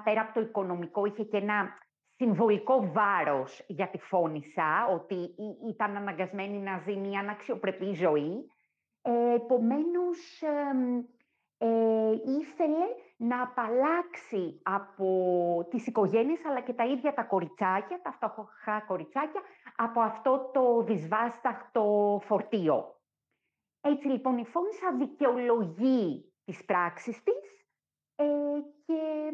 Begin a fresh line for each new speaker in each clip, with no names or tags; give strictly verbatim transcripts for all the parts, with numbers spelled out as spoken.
πέρα από το οικονομικό, είχε και ένα συμβολικό βάρος για τη Φόνισσα, ότι ήταν αναγκασμένη να ζει μια αναξιοπρεπή ζωή. Ε, επομένως, ε, ε, ήθελε να απαλλάξει από τις οικογένειες, αλλά και τα ίδια τα κοριτσάκια, τα φτωχά κοριτσάκια, από αυτό το δυσβάσταχτο φορτίο. Έτσι λοιπόν η Φόνισσα δικαιολογεί τις πράξεις της ε, και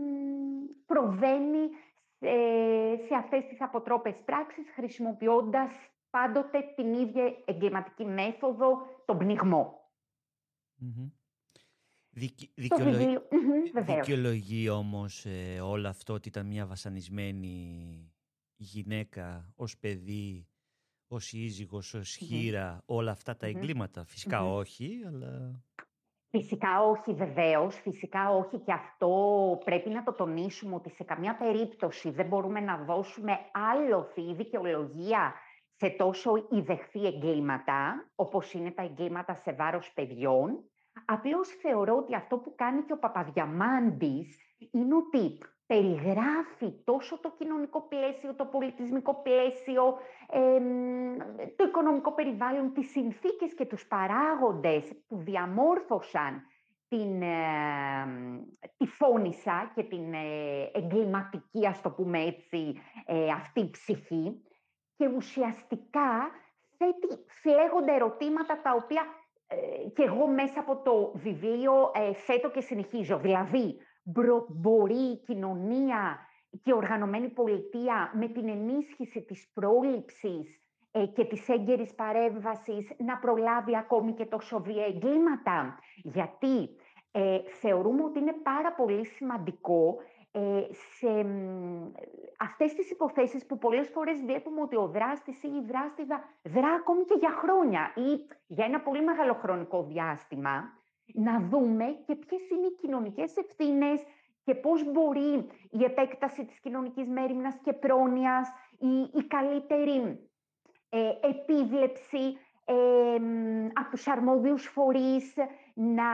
προβαίνει σε, σε αυτές τις αποτρόπες πράξεις, χρησιμοποιώντας πάντοτε την ίδια εγκληματική μέθοδο, τον πνιγμό.
Mm-hmm. Δικαι...
Δικαιολο...
mm-hmm, δικαιολογεί όμως ε, όλο αυτό ότι ήταν μια βασανισμένη γυναίκα ως παιδί, ως σύζυγος, ως χείρα, mm-hmm. όλα αυτά τα εγκλήματα? Mm-hmm. Φυσικά mm-hmm. όχι, αλλά...
Φυσικά όχι, βεβαίως, φυσικά όχι, και αυτό πρέπει να το τονίσουμε, ότι σε καμιά περίπτωση δεν μπορούμε να δώσουμε άλοθη ή δικαιολογία σε τόσο ιδεχθή εγκλήματα, όπως είναι τα εγκλήματα σε βάρος παιδιών. Απλώς θεωρώ ότι αυτό που κάνει και ο Παπαδιαμάντης είναι ότι περιγράφει τόσο το κοινωνικό πλαίσιο, το πολιτισμικό πλαίσιο, ε, το οικονομικό περιβάλλον, τις συνθήκες και τους παράγοντες που διαμόρφωσαν την, ε, τη Φόνισσα και την ε, εγκληματική, ας το πούμε έτσι, ε, αυτή ψυχή, και ουσιαστικά θέτει φλέγοντα ερωτήματα τα οποία ε, και εγώ μέσα από το βιβλίο ε, θέτω και συνεχίζω. Δηλαδή, μπορεί η κοινωνία και η οργανωμένη πολιτεία με την ενίσχυση της πρόληψης ε, και της έγκαιρης παρέμβασης να προλάβει ακόμη και τόσο βία εγκλήματα? Γιατί ε, θεωρούμε ότι είναι πάρα πολύ σημαντικό ε, σε ε, αυτές τις υποθέσεις που πολλές φορές βλέπουμε ότι ο δράστης ή η δράστηδα δρά ακόμη και για χρόνια ή για ένα πολύ μεγάλο χρονικό διάστημα, να δούμε και ποιες είναι οι κοινωνικές ευθύνες και πώς μπορεί η επέκταση της κοινωνικής μέριμνας και πρόνοιας, η, η καλύτερη ε, επίβλεψη ε, από τους αρμόδιους φορείς να,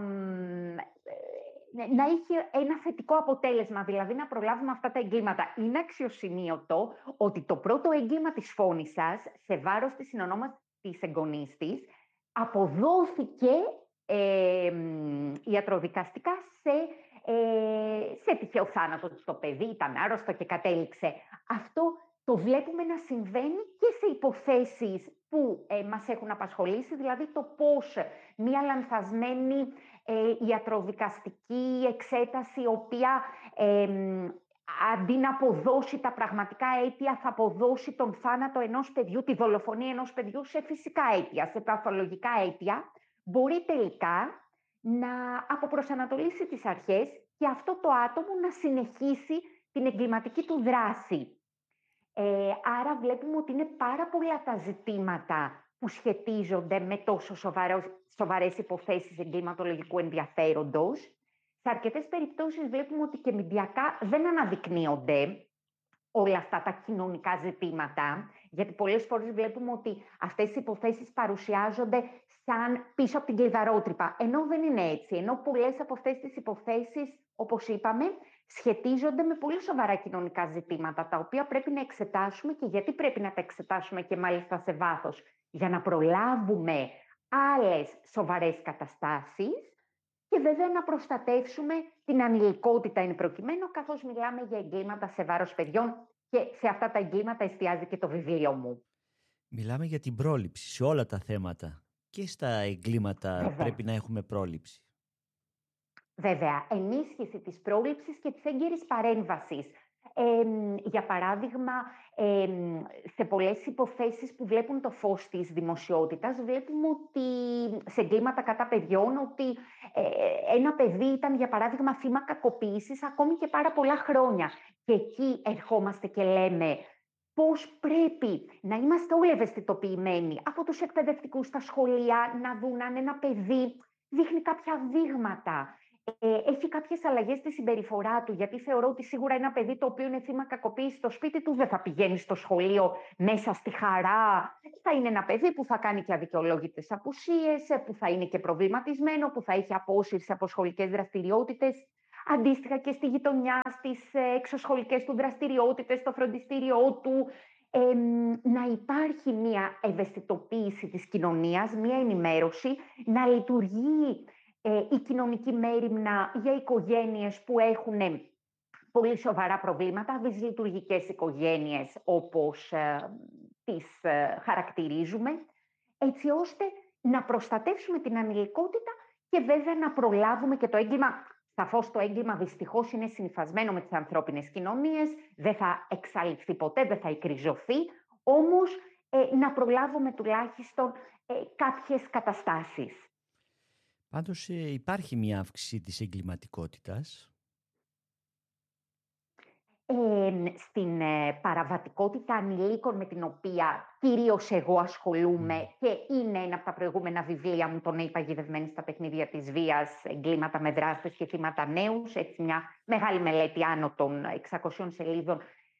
ε, να έχει ένα θετικό αποτέλεσμα, δηλαδή να προλάβουμε αυτά τα εγκλήματα. Είναι αξιοσημείωτο ότι το πρώτο έγκλημα της Φόνισσας σε βάρος της συνονόματης εγγονής της αποδόθηκε Ε, ιατροδικαστικά σε, ε, σε τυχαίο θάνατο. Το παιδί ήταν άρρωστο και κατέληξε. Αυτό το βλέπουμε να συμβαίνει και σε υποθέσεις που ε, μας έχουν απασχολήσει, δηλαδή το πώς μια λανθασμένη ε, ιατροδικαστική εξέταση, η οποία ε, αντί να αποδώσει τα πραγματικά αίτια, θα αποδώσει τον θάνατο ενός παιδιού, τη δολοφονία ενός παιδιού σε φυσικά αίτια, σε παθολογικά αίτια, μπορεί τελικά να αποπροσανατολίσει τις αρχές και αυτό το άτομο να συνεχίσει την εγκληματική του δράση. Ε, άρα βλέπουμε ότι είναι πάρα πολλά τα ζητήματα που σχετίζονται με τόσο σοβαρές, σοβαρές υποθέσεις εγκληματολογικού ενδιαφέροντος. Σε αρκετές περιπτώσεις βλέπουμε ότι και μηντιακά δεν αναδεικνύονται όλα αυτά τα κοινωνικά ζητήματα, γιατί πολλές φορές βλέπουμε ότι αυτές οι υποθέσεις παρουσιάζονται σαν πίσω από την κλειδαρότρυπα, ενώ δεν είναι έτσι, ενώ πολλές από αυτές τις υποθέσεις, όπως είπαμε, σχετίζονται με πολύ σοβαρά κοινωνικά ζητήματα, τα οποία πρέπει να εξετάσουμε. Και γιατί πρέπει να τα εξετάσουμε και μάλιστα σε βάθος? Για να προλάβουμε άλλες σοβαρές καταστάσεις και βέβαια να προστατεύσουμε την ανηλικότητα εν προκειμένου, καθώς μιλάμε για εγκλήματα σε βάρος παιδιών, και σε αυτά τα εγκλήματα εστιάζει και το βιβλίο μου.
Μιλάμε για την πρόληψη σε όλα τα θέματα. Και στα εγκλήματα βέβαια πρέπει να έχουμε πρόληψη.
Βέβαια, ενίσχυση της πρόληψης και της έγκαιρης παρέμβασης. Ε, για παράδειγμα, ε, σε πολλές υποθέσεις που βλέπουν το φως της δημοσιότητας, βλέπουμε ότι σε εγκλήματα κατά παιδιών, ότι ε, ένα παιδί ήταν, για παράδειγμα, θύμα κακοποίησης ακόμη και πάρα πολλά χρόνια. Και εκεί ερχόμαστε και λέμε πώς πρέπει να είμαστε όλοι ευαισθητοποιημένοι από τους εκπαιδευτικούς στα σχολεία, να δουν αν ένα παιδί δείχνει κάποια δείγματα, Ε, έχει κάποιες αλλαγές στη συμπεριφορά του, γιατί θεωρώ ότι σίγουρα ένα παιδί το οποίο είναι θύμα κακοποίησης στο σπίτι του δεν θα πηγαίνει στο σχολείο μέσα στη χαρά. Θα είναι ένα παιδί που θα κάνει και αδικαιολόγητες απουσίες, που θα είναι και προβληματισμένο, που θα έχει απόσυρση από σχολικές δραστηριότητες. αντίστοιχα και στη γειτονιά, στις εξωσχολικές του δραστηριότητες, στο φροντιστήριό του, ε, να υπάρχει μια ευαισθητοποίηση της κοινωνίας, μια ενημέρωση, να λειτουργεί ε, η κοινωνική μέριμνα για οικογένειες που έχουν πολύ σοβαρά προβλήματα, δυσλειτουργικές οικογένειες όπως ε, τις ε, χαρακτηρίζουμε, έτσι ώστε να προστατεύσουμε την ανηλικότητα και βέβαια να προλάβουμε και το έγκλημα. Σαφώς το έγκλημα δυστυχώς είναι συνυφασμένο με τις ανθρώπινες κοινωνίες, δεν θα εξαλειφθεί ποτέ, δεν θα εκριζωθεί, όμως ε, να προλάβουμε τουλάχιστον ε, κάποιες καταστάσεις.
Πάντως ε, υπάρχει μια αύξηση της εγκληματικότητας.
Ε, στην ε, παραβατικότητα ανηλίκων με την οποία κυρίως εγώ ασχολούμαι mm. και είναι ένα από τα προηγούμενα βιβλία μου, τον «Η παγιδευμένη στα παιχνίδια της βίας, εγκλήματα με δράστες και θύματα νέους», έτσι μια μεγάλη μελέτη άνω των εξακοσίων σελίδων,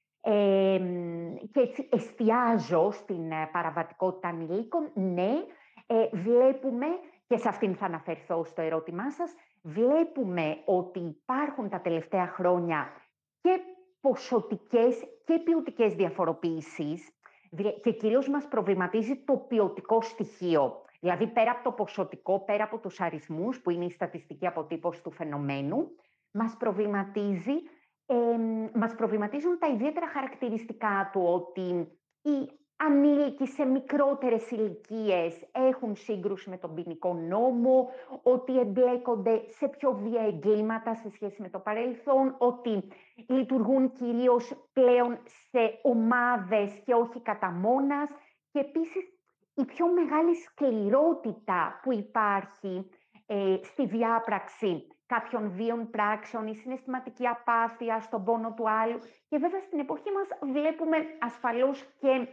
ε, και έτσι εστιάζω στην ε, παραβατικότητα ανηλίκων. Ναι, ε, βλέπουμε, και σε αυτήν θα αναφερθώ στο ερώτημά σας, βλέπουμε ότι υπάρχουν τα τελευταία χρόνια και ποσοτικές και ποιοτικές διαφοροποιήσεις, και κυρίως μας προβληματίζει το ποιοτικό στοιχείο. Δηλαδή πέρα από το ποσοτικό, πέρα από τους αριθμούς που είναι η στατιστική αποτύπωση του φαινομένου, μας προβληματίζει, ε, μας προβληματίζουν τα ιδιαίτερα χαρακτηριστικά του, ότι οι ανήλικοι σε μικρότερες ηλικίες έχουν σύγκρουση με τον ποινικό νόμο, ότι εμπλέκονται σε πιο βία εγκλήματα σε σχέση με το παρελθόν, ότι λειτουργούν κυρίως πλέον σε ομάδες και όχι κατά μόνας, και επίσης η πιο μεγάλη σκληρότητα που υπάρχει ε, στη διάπραξη κάποιων βίων πράξεων, η συναισθηματική απάθεια στον πόνο του άλλου, και βέβαια στην εποχή μας βλέπουμε ασφαλώς και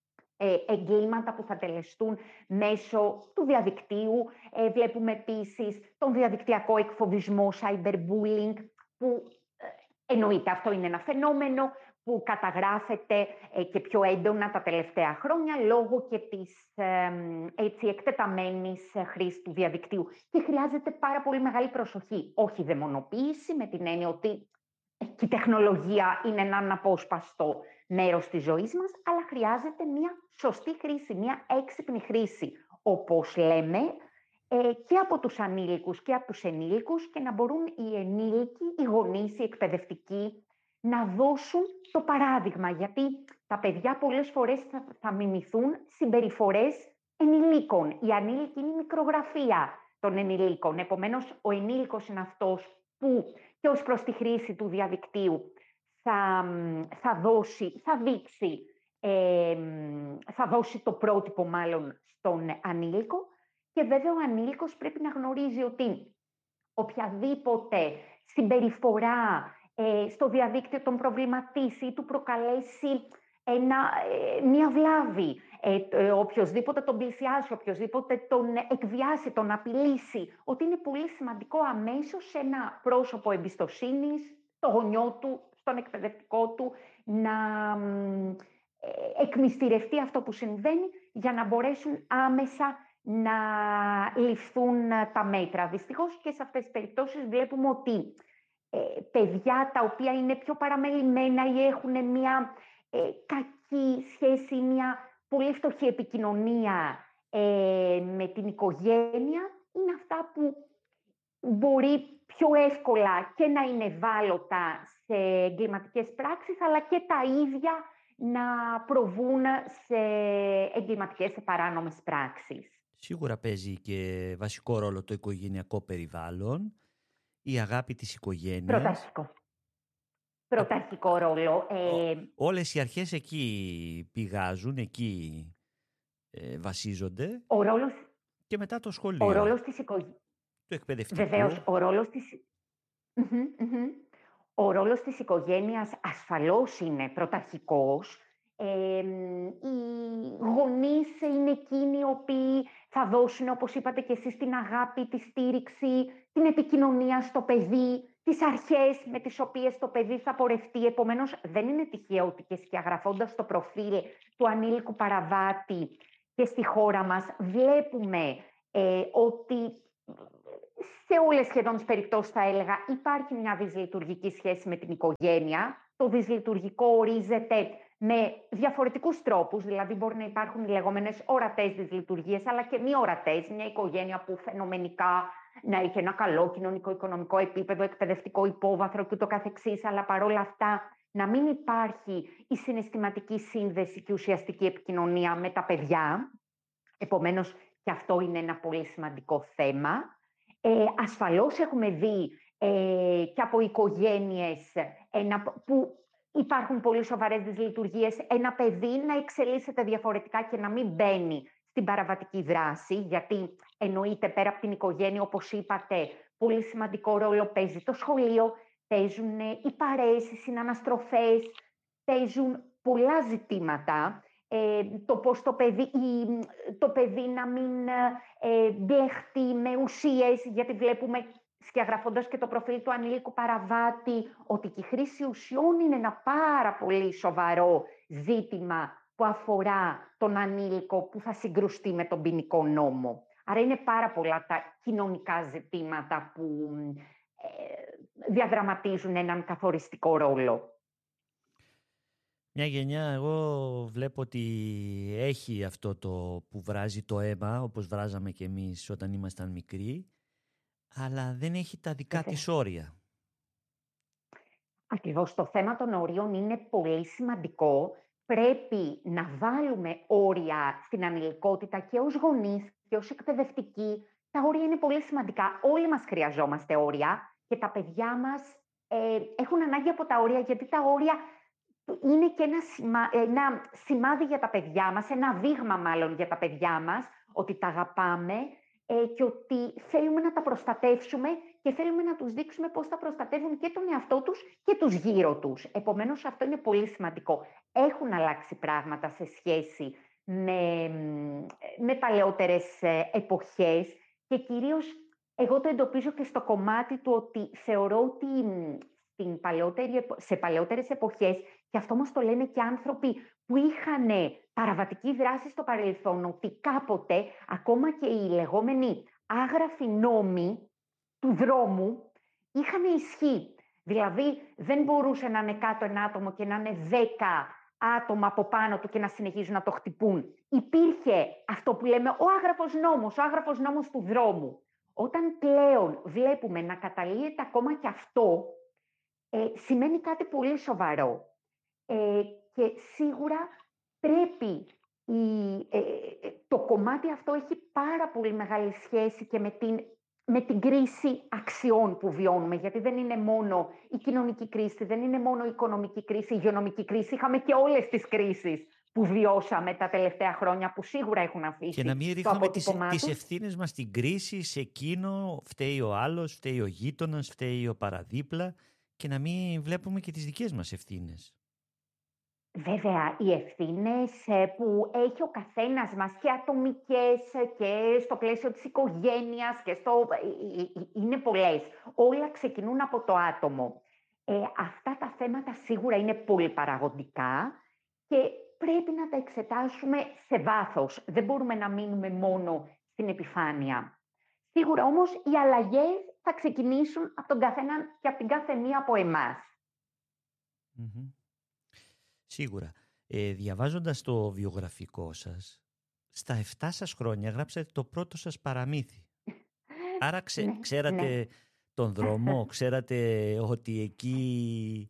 Ε, εγκλήματα που θα τελεστούν μέσω του διαδικτύου. Ε, βλέπουμε επίσης τον διαδικτυακό εκφοβισμό, cyberbullying, που ε, εννοείται αυτό είναι ένα φαινόμενο που καταγράφεται ε, και πιο έντονα τα τελευταία χρόνια λόγω και της ε, έτσι, εκτεταμένης χρήσης του διαδικτύου. Και χρειάζεται πάρα πολύ μεγάλη προσοχή. Όχι δαιμονοποίηση, με την έννοια ότι και η τεχνολογία είναι ένα αναπόσπαστο μέρος της ζωής μας, αλλά χρειάζεται μια σωστή χρήση, μια έξυπνη χρήση, όπως λέμε, ε, και από τους ανήλικους και από τους ενήλικους, και να μπορούν οι ενήλικοι, οι γονείς, οι εκπαιδευτικοί να δώσουν το παράδειγμα, γιατί τα παιδιά πολλές φορές θα, θα μιμηθούν συμπεριφορές ενηλίκων. Οι ανήλικοι είναι η μικρογραφία των ενηλίκων, επομένως ο ενήλικος είναι αυτός που και ως προς τη χρήση του διαδικτύου θα, θα, δώσει, θα δείξει, ε, θα δώσει το πρότυπο μάλλον στον ανήλικο, και βέβαια ο ανήλικος πρέπει να γνωρίζει ότι οποιαδήποτε συμπεριφορά ε, στο διαδίκτυο τον προβληματίσει ή του προκαλέσει ένα, ε, μια βλάβη, ε, ε, οποιοσδήποτε τον πλησιάσει, οποιοσδήποτε τον εκβιάσει, τον απειλήσει, ότι είναι πολύ σημαντικό αμέσως σε ένα πρόσωπο εμπιστοσύνης, στο γονιό του, στον εκπαιδευτικό του, να ε, εκμυστηρευτεί αυτό που συμβαίνει, για να μπορέσουν άμεσα να ληφθούν τα μέτρα. Δυστυχώς και σε αυτές τις περιπτώσεις βλέπουμε ότι ε, παιδιά τα οποία είναι πιο παραμελημένα ή έχουν μια ε, κακή σχέση, μια πολύ φτωχή επικοινωνία ε, με την οικογένεια, είναι αυτά που μπορεί πιο εύκολα και να είναι ευάλωτα σε εγκληματικές πράξεις, αλλά και τα ίδια να προβούν σε εγκληματικές, σε παράνομες πράξεις.
Σίγουρα παίζει και βασικό ρόλο το οικογενειακό περιβάλλον, η αγάπη της οικογένειας.
Πρωταρχικό. Πρωταρχικό ρόλο. Ε...
Όλες οι αρχές εκεί πηγάζουν, εκεί ε, βασίζονται.
Ο ρόλος...
Και μετά το σχολείο.
Ο ρόλος της οικογένειας.
Το εκπαιδευτικό.
Βεβαίως, ο ρόλος της... Ο ρόλος της οικογένειας ασφαλώς είναι πρωταρχικός. Ε, οι γονείς είναι εκείνοι οι οποίοι θα δώσουν, όπως είπατε και εσείς, την αγάπη, τη στήριξη, την επικοινωνία στο παιδί, τις αρχές με τις οποίες το παιδί θα πορευτεί. Επομένως, δεν είναι τυχαίο ότι και σκιαγραφώντας το προφίλ του ανήλικου παραβάτη και στη χώρα μας βλέπουμε ε, ότι σε όλες σχεδόν τις περιπτώσεις θα έλεγα υπάρχει μια δυσλειτουργική σχέση με την οικογένεια. Το δυσλειτουργικό ορίζεται με διαφορετικούς τρόπους, δηλαδή μπορεί να υπάρχουν οι λεγόμενες ορατές δυσλειτουργίες, αλλά και μη ορατές. Μια οικογένεια που φαινομενικά να έχει ένα καλό κοινωνικό-οικονομικό επίπεδο, εκπαιδευτικό υπόβαθρο και ούτω καθεξής, αλλά παρόλα αυτά να μην υπάρχει η συναισθηματική σύνδεση και ουσιαστική επικοινωνία με τα παιδιά. Επομένως, και αυτό είναι ένα πολύ σημαντικό θέμα. Ε, ασφαλώς έχουμε δει ε, και από οικογένειες ένα, που υπάρχουν πολύ σοβαρές δυσλειτουργίες, ένα παιδί να εξελίσσεται διαφορετικά και να μην μπαίνει στην παραβατική δράση, γιατί εννοείται πέρα από την οικογένεια, όπως είπατε, πολύ σημαντικό ρόλο παίζει το σχολείο, παίζουν οι παρέες, οι συναναστροφές, παίζουν πολλά ζητήματα. Ε, το πώς το παιδί, το παιδί να μην ε, μπλεχτεί με ουσίες, γιατί βλέπουμε σκιαγραφώντας και το προφίλ του ανήλικου παραβάτη ότι και η χρήση ουσιών είναι ένα πάρα πολύ σοβαρό ζήτημα που αφορά τον ανήλικο που θα συγκρουστεί με τον ποινικό νόμο. Άρα είναι πάρα πολλά τα κοινωνικά ζητήματα που ε, διαδραματίζουν έναν καθοριστικό ρόλο.
Μια γενιά εγώ βλέπω ότι έχει αυτό το που βράζει το αίμα, όπως βράζαμε κι εμείς όταν ήμασταν μικροί, αλλά δεν έχει τα δικά
Βέβαια.
της όρια.
Ακριβώς, το θέμα των όριων είναι πολύ σημαντικό. Πρέπει να βάλουμε όρια στην ανηλικότητα και ως γονείς και ως εκπαιδευτικοί. Τα όρια είναι πολύ σημαντικά. Όλοι μας χρειαζόμαστε όρια και τα παιδιά μας ε, έχουν ανάγκη από τα όρια, γιατί τα όρια είναι και ένα, σημα... ένα σημάδι για τα παιδιά μας, ένα δείγμα μάλλον για τα παιδιά μας, ότι τα αγαπάμε ε, και ότι θέλουμε να τα προστατεύσουμε και θέλουμε να τους δείξουμε πώς θα προστατεύουν και τον εαυτό τους και τους γύρω τους. Επομένως, αυτό είναι πολύ σημαντικό. Έχουν αλλάξει πράγματα σε σχέση με, με παλαιότερες εποχές και κυρίως εγώ το εντοπίζω και στο κομμάτι του ότι θεωρώ ότι στην παλαιότερη, σε παλαιότερες εποχές, και αυτό μας το λένε και άνθρωποι που είχαν παραβατική δράση στο παρελθόν, ότι κάποτε ακόμα και οι λεγόμενοι άγραφοι νόμοι του δρόμου είχαν ισχύ. Δηλαδή δεν μπορούσε να είναι κάτω ένα άτομο και να είναι δέκα άτομα από πάνω του και να συνεχίζουν να το χτυπούν. Υπήρχε αυτό που λέμε ο άγραφος νόμος, ο άγραφος νόμος του δρόμου. Όταν πλέον βλέπουμε να καταλύεται ακόμα και αυτό, ε, σημαίνει κάτι πολύ σοβαρό. Ε, και σίγουρα πρέπει η, ε, το κομμάτι αυτό έχει πάρα πολύ μεγάλη σχέση και με την, με την κρίση αξιών που βιώνουμε, γιατί δεν είναι μόνο η κοινωνική κρίση, δεν είναι μόνο η οικονομική κρίση, η υγειονομική κρίση, είχαμε και όλες τις κρίσεις που βιώσαμε τα τελευταία χρόνια, που σίγουρα έχουν αφήσει
και να μην
το
ρίχνουμε τις,
αποτύπωμά
τις
τους.
ευθύνες μας στην κρίση, σε εκείνο φταίει ο άλλος, φταίει ο γείτονας, φταίει ο παραδίπλα, και να μην βλέπουμε και τις δικές μας ευθύνες.
Βέβαια, οι ευθύνες που έχει ο καθένας μας και ατομικές και στο πλαίσιο της οικογένειας και στο... είναι πολλές. Όλα ξεκινούν από το άτομο. Ε, αυτά τα θέματα σίγουρα είναι πολύ παραγωγικά και πρέπει να τα εξετάσουμε σε βάθος. Δεν μπορούμε να μείνουμε μόνο στην επιφάνεια. Σίγουρα όμως οι αλλαγές θα ξεκινήσουν από τον καθένα και από την κάθε μία από εμάς.
Mm-hmm. Σίγουρα. Ε, διαβάζοντας το βιογραφικό σας, στα εφτά σας χρόνια γράψατε το πρώτο σας παραμύθι. Άρα ξε, ναι, ξέρατε ναι. τον δρόμο, ξέρατε ότι εκεί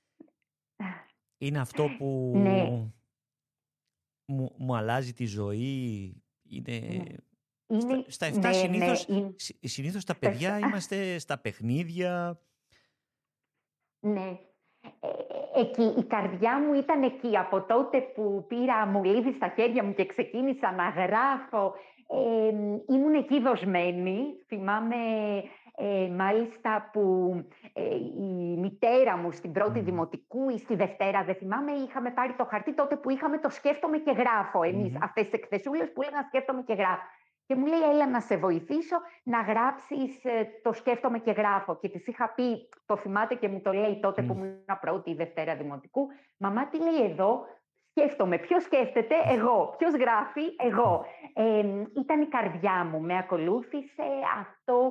είναι αυτό που
ναι.
μου, μου αλλάζει τη ζωή. Είναι...
Ναι.
Στα, στα εφτά
ναι,
συνήθως,
ναι,
συνήθως τα παιδιά είμαστε στα παιχνίδια.
Ναι. Εκεί, η καρδιά μου ήταν εκεί από τότε που πήρα μολύβι στα χέρια μου και ξεκίνησα να γράφω. Ε, ήμουν εκεί δοσμένη. Θυμάμαι ε, μάλιστα που ε, η μητέρα μου στην πρώτη mm. δημοτικού ή στη Δευτέρα, δεν θυμάμαι, είχαμε πάρει το χαρτί τότε που είχαμε το σκέφτομαι και γράφω εμείς, mm. αυτές τις εκθεσούλες που έλεγαν σκέφτομαι και γράφω. Και μου λέει, έλα να σε βοηθήσω να γράψεις το σκέφτομαι και γράφω. Και της είχα πει, το θυμάται και μου το λέει τότε mm. που ήμουν πρώτη ή Δευτέρα δημοτικού, μαμά τι λέει εδώ, σκέφτομαι. Ποιος σκέφτεται, εγώ. Ποιος γράφει, εγώ. Ε, ήταν η καρδιά μου, με ακολούθησε αυτό.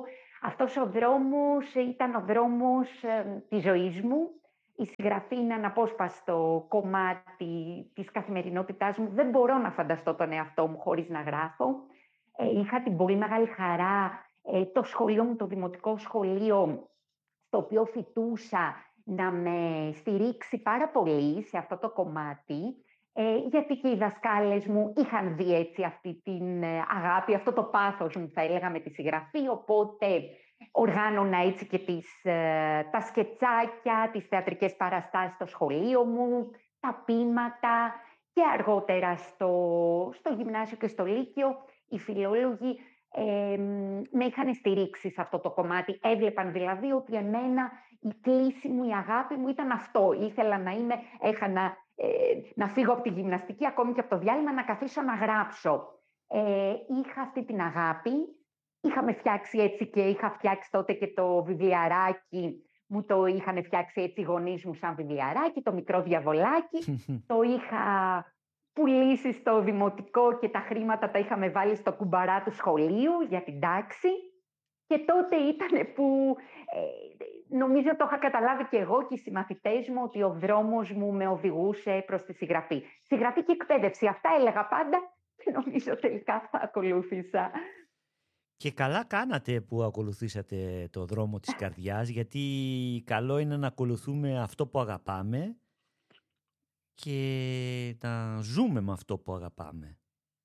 Αυτός ο δρόμος ήταν ο δρόμος ε, της ζωής μου. Η συγγραφή είναι αναπόσπαστο κομμάτι της καθημερινότητάς μου. Δεν μπορώ να φανταστώ τον εαυτό μου χωρίς να γράφω. Ε, είχα την πολύ μεγάλη χαρά ε, το σχολείο μου, το δημοτικό σχολείο, στο οποίο φοιτούσα, να με στηρίξει πάρα πολύ σε αυτό το κομμάτι, ε, γιατί και οι δασκάλες μου είχαν δει έτσι αυτή την ε, αγάπη, αυτό το πάθος μου θα έλεγα με τη συγγραφή, οπότε οργάνωνα έτσι και τις, ε, τα σκετσάκια, τις θεατρικές παραστάσεις στο σχολείο μου, τα ποίηματα και αργότερα στο, στο γυμνάσιο και στο λύκειο οι φιλόλογοι ε, με είχαν στηρίξει σε αυτό το κομμάτι. Έβλεπαν δηλαδή ότι εμένα η κλίση μου, η αγάπη μου ήταν αυτό. Ήθελα να είμαι, έχα να, ε, να φύγω από τη γυμναστική, ακόμη και από το διάλειμμα, να καθίσω να γράψω. Ε, είχα αυτή την αγάπη. Είχαμε φτιάξει έτσι και είχα φτιάξει τότε και το βιβλιαράκι. Μου το είχαν φτιάξει έτσι οι γονείς μου σαν βιβλιαράκι, το μικρό διαβολάκι. Το είχα πουλήσει στο δημοτικό και τα χρήματα τα είχαμε βάλει στο κουμπαρά του σχολείου για την τάξη. Και τότε ήταν που ε, νομίζω το είχα καταλάβει και εγώ και οι συμμαθητές μου ότι ο δρόμος μου με οδηγούσε προς τη συγγραφή. Συγγραφή και εκπαίδευση, αυτά έλεγα πάντα και νομίζω τελικά αυτά ακολούθησα.
Και καλά κάνατε που ακολουθήσατε το δρόμο της καρδιάς, γιατί καλό είναι να ακολουθούμε αυτό που αγαπάμε και να ζούμε με αυτό που αγαπάμε.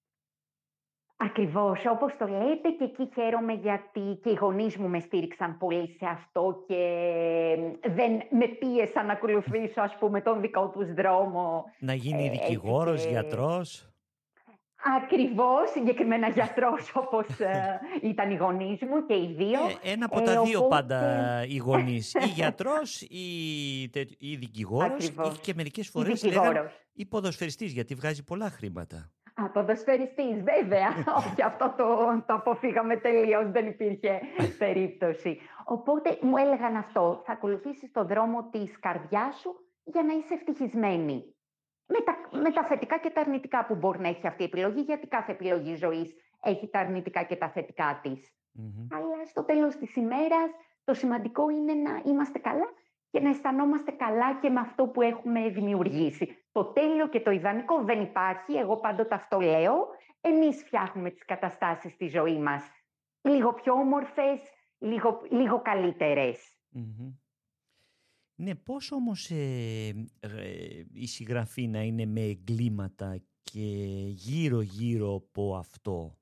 Ακριβώς, όπως το λέτε, και εκεί χαίρομαι γιατί και οι γονείς μου με στήριξαν πολύ σε αυτό και δεν με πίεσαν να ακολουθήσω, ας πούμε, τον δικό τους δρόμο.
Να γίνει δικηγόρος,
και...
γιατρός.
Ακριβώς, συγκεκριμένα γιατρός όπως ε, ήταν οι γονείς μου και οι δύο.
Ε, ένα από τα
ε,
δύο
οπότε...
πάντα οι γονείς, ή γιατρός ή, ή δικηγόρος. Ή και μερικές φορές λέγαν ή ποδοσφαιριστής, γιατί βγάζει πολλά χρήματα.
Α, ποδοσφαιριστής, βέβαια. Όχι, αυτό το, το αποφύγαμε τελείως, δεν υπήρχε περίπτωση. Οπότε μου έλεγαν αυτό, θα ακολουθήσεις το δρόμο της καρδιάς σου για να είσαι ευτυχισμένη. Με τα, με τα θετικά και τα αρνητικά που μπορεί να έχει αυτή η επιλογή, γιατί κάθε επιλογή ζωής έχει τα αρνητικά και τα θετικά της. Mm-hmm. Αλλά στο τέλος της ημέρας το σημαντικό είναι να είμαστε καλά και να αισθανόμαστε καλά και με αυτό που έχουμε δημιουργήσει. Το τέλειο και το ιδανικό δεν υπάρχει, εγώ πάντοτε αυτό λέω. Εμείς φτιάχνουμε τις καταστάσεις στη ζωή μας λίγο πιο όμορφες, λίγο, λίγο καλύτερες.
Mm-hmm. Ναι, πώς όμως ε, ε, η συγγραφή να είναι με εγκλήματα και γύρω-γύρω από αυτό?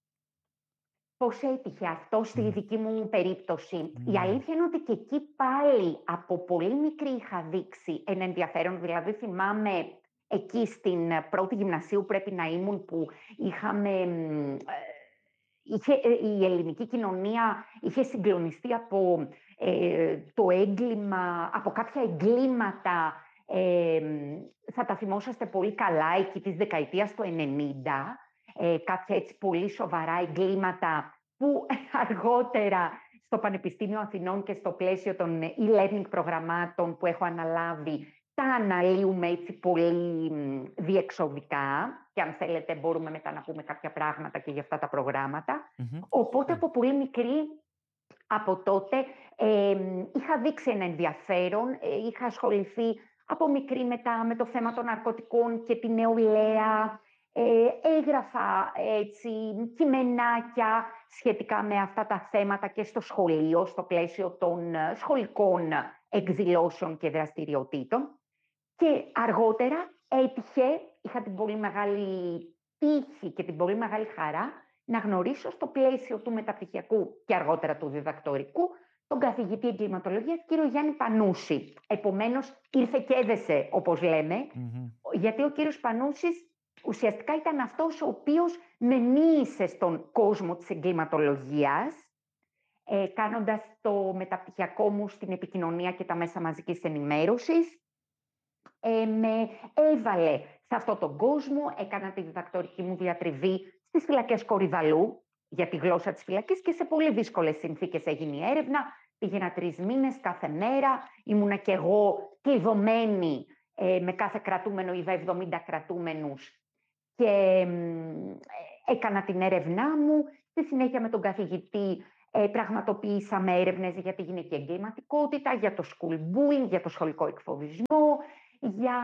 Πώς έτυχε αυτό στη mm. δική μου περίπτωση.
Mm.
Η αλήθεια είναι ότι και εκεί πάλι από πολύ μικρή είχα δείξει ένα ενδιαφέρον. Δηλαδή θυμάμαι εκεί στην πρώτη γυμνασίου πρέπει να ήμουν που είχαμε... Είχε, η ελληνική κοινωνία είχε συγκλονιστεί από ε, το έγκλημα, από κάποια εγκλήματα, ε, θα τα θυμόσαστε πολύ καλά, εκεί της δεκαετίας του ενενήντα, ε, κάποια έτσι πολύ σοβαρά εγκλήματα που αργότερα στο Πανεπιστήμιο Αθηνών και στο πλαίσιο των e-learning προγραμμάτων που έχω αναλάβει, τα αναλύουμε έτσι πολύ διεξοδικά και αν θέλετε μπορούμε μετά να πούμε κάποια πράγματα και για αυτά τα προγράμματα. Mm-hmm. Οπότε από πολύ μικρή, από τότε, ε, είχα δείξει ένα ενδιαφέρον, ε, είχα ασχοληθεί από μικρή μετά με το θέμα των ναρκωτικών και την νεολαία, ε, έγραφα έτσι κειμενάκια σχετικά με αυτά τα θέματα και στο σχολείο, στο πλαίσιο των σχολικών εκδηλώσεων και δραστηριοτήτων. Και αργότερα έτυχε, είχα την πολύ μεγάλη τύχη και την πολύ μεγάλη χαρά να γνωρίσω στο πλαίσιο του μεταπτυχιακού και αργότερα του διδακτορικού τον καθηγητή εγκληματολογίας κύριο Γιάννη Πανούση. Επομένως ήρθε και έδεσε, όπως λέμε, mm-hmm. γιατί ο κύριος Πανούσης ουσιαστικά ήταν αυτός ο οποίος με μοίησε στον κόσμο της εγκληματολογίας, ε, κάνοντας το μεταπτυχιακό μου στην επικοινωνία και τα μέσα μαζικής ενημέρωσης. Ε, με έβαλε σε αυτόν τον κόσμο, έκανα τη διδακτορική μου διατριβή στις φυλακές Κορυδαλού για τη γλώσσα της φυλακής και σε πολύ δύσκολες συνθήκες έγινε η έρευνα. Πήγαινα τρεις μήνες κάθε μέρα, ήμουνα και εγώ κλειδωμένη ε, με κάθε κρατούμενο, είδα εβδομήντα κρατούμενους και ε, έκανα την έρευνά μου. Στη συνέχεια με τον καθηγητή Ε, πραγματοποιήσαμε έρευνες για τη γυναική εγκληματικότητα, για το school bullying, για το σχολικό εκφοβισμό, για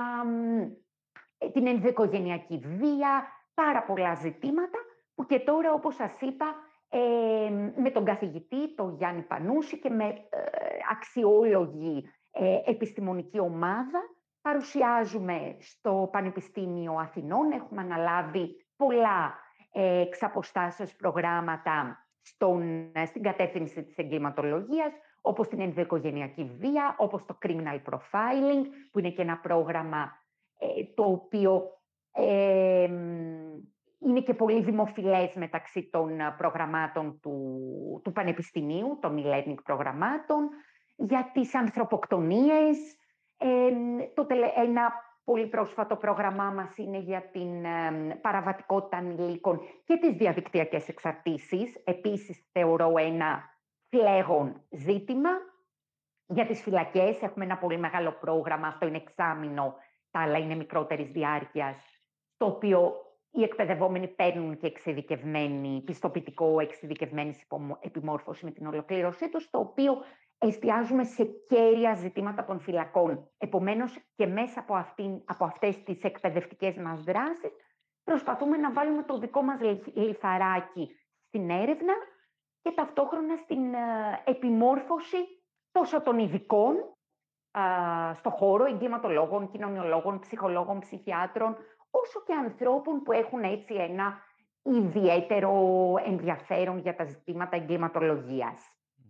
ε, την ενδοοικογενειακή βία, πάρα πολλά ζητήματα που και τώρα, όπως σας είπα, ε, με τον καθηγητή, τον Γιάννη Πανούση και με ε, αξιόλογη ε, επιστημονική ομάδα παρουσιάζουμε στο Πανεπιστήμιο Αθηνών. Έχουμε αναλάβει πολλά ε, εξ αποστάσεως προγράμματα στον, στην κατεύθυνση της εγκληματολογίας, όπως την ενδοοικογενειακή βία, όπως το criminal profiling, που είναι και ένα πρόγραμμα ε, το οποίο ε, είναι και πολύ δημοφιλές μεταξύ των προγραμμάτων του, του Πανεπιστημίου, των e-learning προγραμμάτων, για τις ανθρωποκτονίες. Ε, το τελε, ένα πολύ πρόσφατο πρόγραμμά μας είναι για την ε, παραβατικότητα ανηλίκων και τις διαδικτυακές εξαρτήσεις. Επίσης, θεωρώ ένα φλέγον ζήτημα. Για τις φυλακές έχουμε ένα πολύ μεγάλο πρόγραμμα, αυτό είναι εξάμηνο, τα άλλα είναι μικρότερης διάρκειας, το οποίο οι εκπαιδευόμενοι παίρνουν και εξειδικευμένη, πιστοποιητικό εξειδικευμένης επιμόρφωση με την ολοκλήρωσή τους, το οποίο εστιάζουμε σε κέρια ζητήματα των φυλακών. Επομένως, και μέσα από, αυτήν, από αυτές τις εκπαιδευτικές μας δράσεις, προσπαθούμε να βάλουμε το δικό μας λιθαράκι στην έρευνα και ταυτόχρονα στην uh, επιμόρφωση τόσο των ειδικών uh, στο χώρο εγκληματολόγων, κοινωνιολόγων, ψυχολόγων, ψυχιάτρων, όσο και ανθρώπων που έχουν έτσι ένα ιδιαίτερο ενδιαφέρον για τα ζητήματα εγκληματολογίας.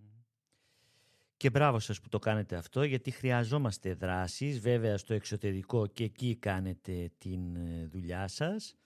Και μπράβο σας που το κάνετε αυτό, γιατί χρειαζόμαστε δράσεις, βέβαια στο εξωτερικό, και εκεί κάνετε την δουλειά σας.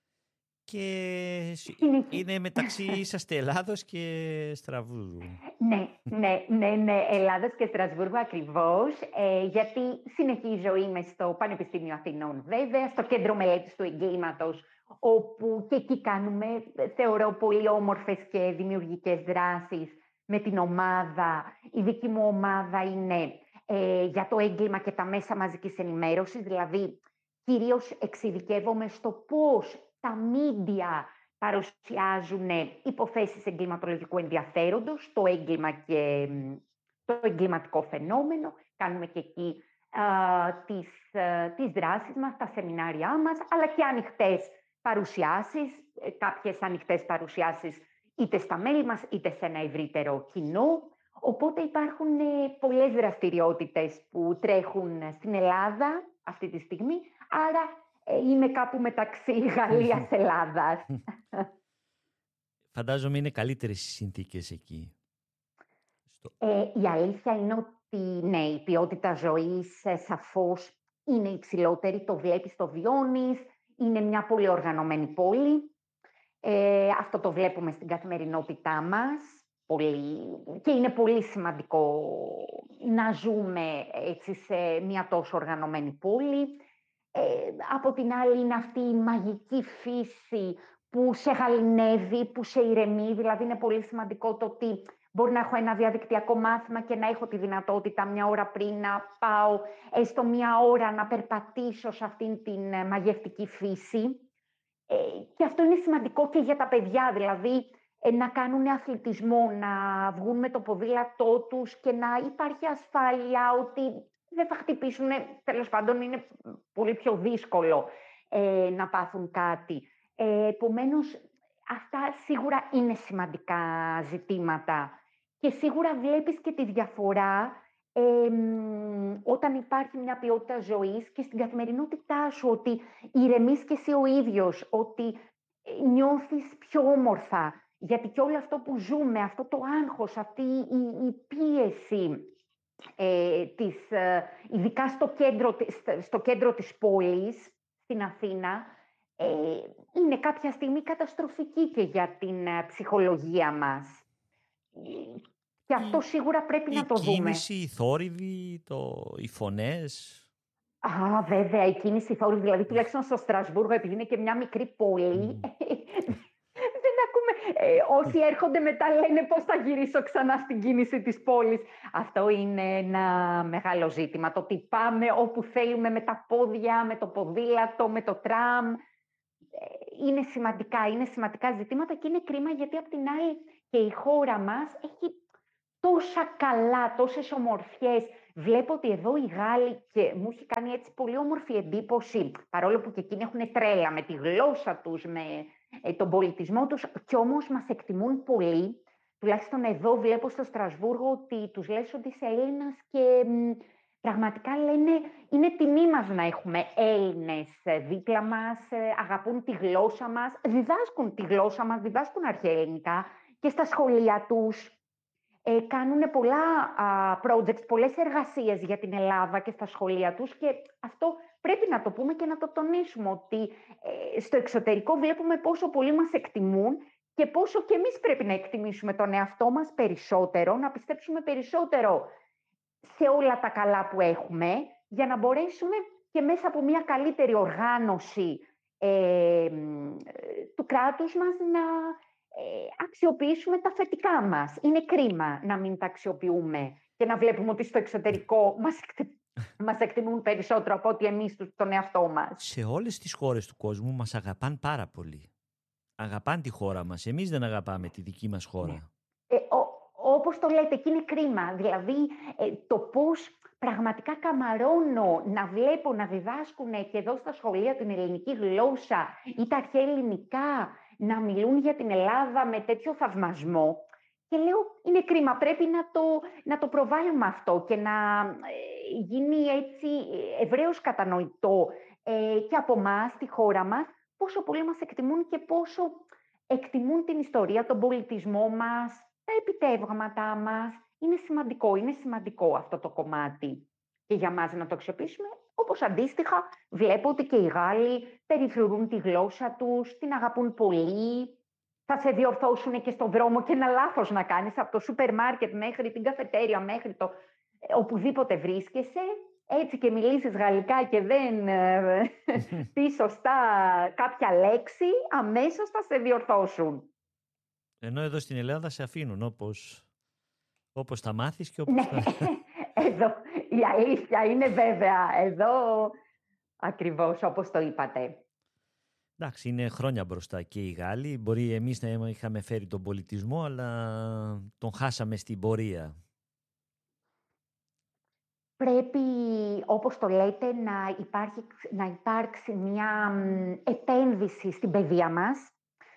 Και είναι μεταξύ, είσαστε Ελλάδος και Στρασβούργου.
Ναι, ναι, ναι, ναι, Ελλάδος και Στρασβούργου ακριβώς, ε, γιατί συνεχίζω, είμαι στο Πανεπιστήμιο Αθηνών βέβαια, στο Κέντρο Μελέτης του Εγκλήματος, όπου και εκεί κάνουμε, θεωρώ, πολύ όμορφες και δημιουργικές δράσεις με την ομάδα. Η δική μου ομάδα είναι ε, για το έγκλημα και τα μέσα μαζικής ενημέρωσης, δηλαδή κυρίως εξειδικεύομαι στο πώς τα μίντια παρουσιάζουν υποθέσεις εγκληματολογικού ενδιαφέροντος, το έγκλημα και το εγκληματικό φαινόμενο. Κάνουμε και εκεί α, τις, α, τις δράσεις μας, τα σεμινάρια μας, αλλά και ανοιχτές παρουσιάσεις, κάποιες ανοιχτές παρουσιάσεις είτε στα μέλη μας, είτε σε ένα ευρύτερο κοινό. Οπότε υπάρχουν ε, πολλές δραστηριότητες που τρέχουν στην Ελλάδα αυτή τη στιγμή, άρα είμαι κάπου μεταξύ Γαλλίας-Ελλάδας.
Φαντάζομαι είναι καλύτερες οι συνθήκες εκεί.
Ε, η αλήθεια είναι ότι ναι, η ποιότητα ζωής ε, σαφώς είναι υψηλότερη, το βλέπεις, το βιώνεις, είναι μια πολύ οργανωμένη πόλη. Ε, αυτό το βλέπουμε στην καθημερινότητά μας πολύ, και είναι πολύ σημαντικό να ζούμε έτσι σε μια τόσο οργανωμένη πόλη. Ε, από την άλλη είναι αυτή η μαγική φύση που σε γαληνεύει, που σε ηρεμεί. Δηλαδή είναι πολύ σημαντικό το ότι μπορεί να έχω ένα διαδικτυακό μάθημα και να έχω τη δυνατότητα μια ώρα πριν να πάω έστω μια ώρα να περπατήσω σε αυτήν την μαγευτική φύση. Ε, και αυτό είναι σημαντικό και για τα παιδιά, δηλαδή ε, να κάνουν αθλητισμό, να βγουν με το ποδήλατό τους και να υπάρχει ασφάλεια ότι δεν θα χτυπήσουν, τέλος πάντων είναι πολύ πιο δύσκολο ε, να πάθουν κάτι. Ε, επομένως, αυτά σίγουρα είναι σημαντικά ζητήματα και σίγουρα βλέπεις και τη διαφορά ε, όταν υπάρχει μια ποιότητα ζωής και στην καθημερινότητά σου, ότι ηρεμείς και εσύ ο ίδιος, ότι νιώθεις πιο όμορφα, γιατί και όλο αυτό που ζούμε, αυτό το άγχος, αυτή η, η πίεση, Ε, της, ε, ειδικά στο κέντρο, στο κέντρο της πόλης, στην Αθήνα, ε, είναι κάποια στιγμή καταστροφική και για την ε, ψυχολογία μας. Και αυτό σίγουρα πρέπει
η
να το
κίνηση,
δούμε.
Η κίνηση, οι θόρυβοι, το, οι φωνές.
Α, βέβαια, η κίνηση, οι θόρυβοι, δηλαδή τουλάχιστον στο Στρασβούργο, επειδή είναι και μια μικρή πόλη, mm. δεν ακούμε. Ε, όσοι έρχονται μετά λένε πώς θα γυρίσω ξανά στην κίνηση της πόλης. Αυτό είναι ένα μεγάλο ζήτημα. Το ότι πάμε όπου θέλουμε με τα πόδια, με το ποδήλατο, με το τραμ. Είναι σημαντικά, είναι σημαντικά ζητήματα και είναι κρίμα γιατί απ' την άλλη και η χώρα μας έχει τόσα καλά, τόσες ομορφιές. Βλέπω ότι εδώ οι Γάλλοι, και μου έχει κάνει έτσι πολύ όμορφη εντύπωση, παρόλο που και εκείνοι έχουν τρέλα με τη γλώσσα τους, με ε, τον πολιτισμό τους, κι όμως μας εκτιμούν πολύ. Τουλάχιστον εδώ βλέπω στο Στρασβούργο ότι τους λες ότι είσαι Έλληνας και μ, πραγματικά λένε είναι τιμή μας να έχουμε Έλληνες δίπλα μας, αγαπούν τη γλώσσα μας, διδάσκουν τη γλώσσα μας, διδάσκουν αρχαία ελληνικά και στα σχολεία τους. Ε, κάνουν πολλά α, projects, πολλές εργασίες για την Ελλάδα και στα σχολεία τους και αυτό πρέπει να το πούμε και να το τονίσουμε ότι ε, στο εξωτερικό βλέπουμε πόσο πολύ μας εκτιμούν και πόσο και εμείς πρέπει να εκτιμήσουμε τον εαυτό μας περισσότερο, να πιστέψουμε περισσότερο σε όλα τα καλά που έχουμε για να μπορέσουμε και μέσα από μια καλύτερη οργάνωση ε, του κράτους μας να ε, αξιοποιήσουμε τα θετικά μας. Είναι κρίμα να μην τα αξιοποιούμε και να βλέπουμε ότι στο εξωτερικό μας, εκτι... μας εκτιμούν περισσότερο από ότι εμείς τον εαυτό μας.
Σε όλες τις χώρες του κόσμου μας αγαπάν πάρα πολύ. Αγαπάν τη χώρα μας. Εμείς δεν αγαπάμε τη δική μας χώρα.
Ναι. Ε, ο, όπως το λέτε, και είναι κρίμα. Δηλαδή, ε, το πώς πραγματικά καμαρώνω να βλέπω να διδάσκουν και εδώ στα σχολεία την ελληνική γλώσσα ή τα αρχαία ελληνικά, να μιλούν για την Ελλάδα με τέτοιο θαυμασμό. Και λέω, είναι κρίμα, πρέπει να το, να το προβάλλουμε αυτό και να ε, γίνει έτσι ευρέως κατανοητό ε, και από εμάς, τη χώρα μας, πόσο πολύ μας εκτιμούν και πόσο εκτιμούν την ιστορία, τον πολιτισμό μας, τα επιτεύγματά μας. Είναι σημαντικό, είναι σημαντικό αυτό το κομμάτι και για μας να το αξιοποιήσουμε. Όπως αντίστοιχα βλέπω ότι και οι Γάλλοι περιφρουρούν τη γλώσσα τους, την αγαπούν πολύ. Θα σε διορθώσουν και στον δρόμο και ένα λάθος να κάνεις από το σούπερ μάρκετ μέχρι την καφετέρια, μέχρι το οπουδήποτε βρίσκεσαι. Έτσι και μιλήσεις γαλλικά και δεν ε, πεις σωστά κάποια λέξη, αμέσως θα σε διορθώσουν.
Ενώ εδώ στην Ελλάδα σε αφήνουν όπως, όπως τα μάθεις και όπως
ναι,
τα...
εδώ η αλήθεια είναι βέβαια, εδώ ακριβώς όπως το είπατε.
Εντάξει, είναι χρόνια μπροστά και οι Γάλλοι. Μπορεί εμείς να είχαμε φέρει τον πολιτισμό, αλλά τον χάσαμε στην πορεία.
Πρέπει, όπως το λέτε, να, υπάρχει, να υπάρξει μια επένδυση στην παιδεία μας.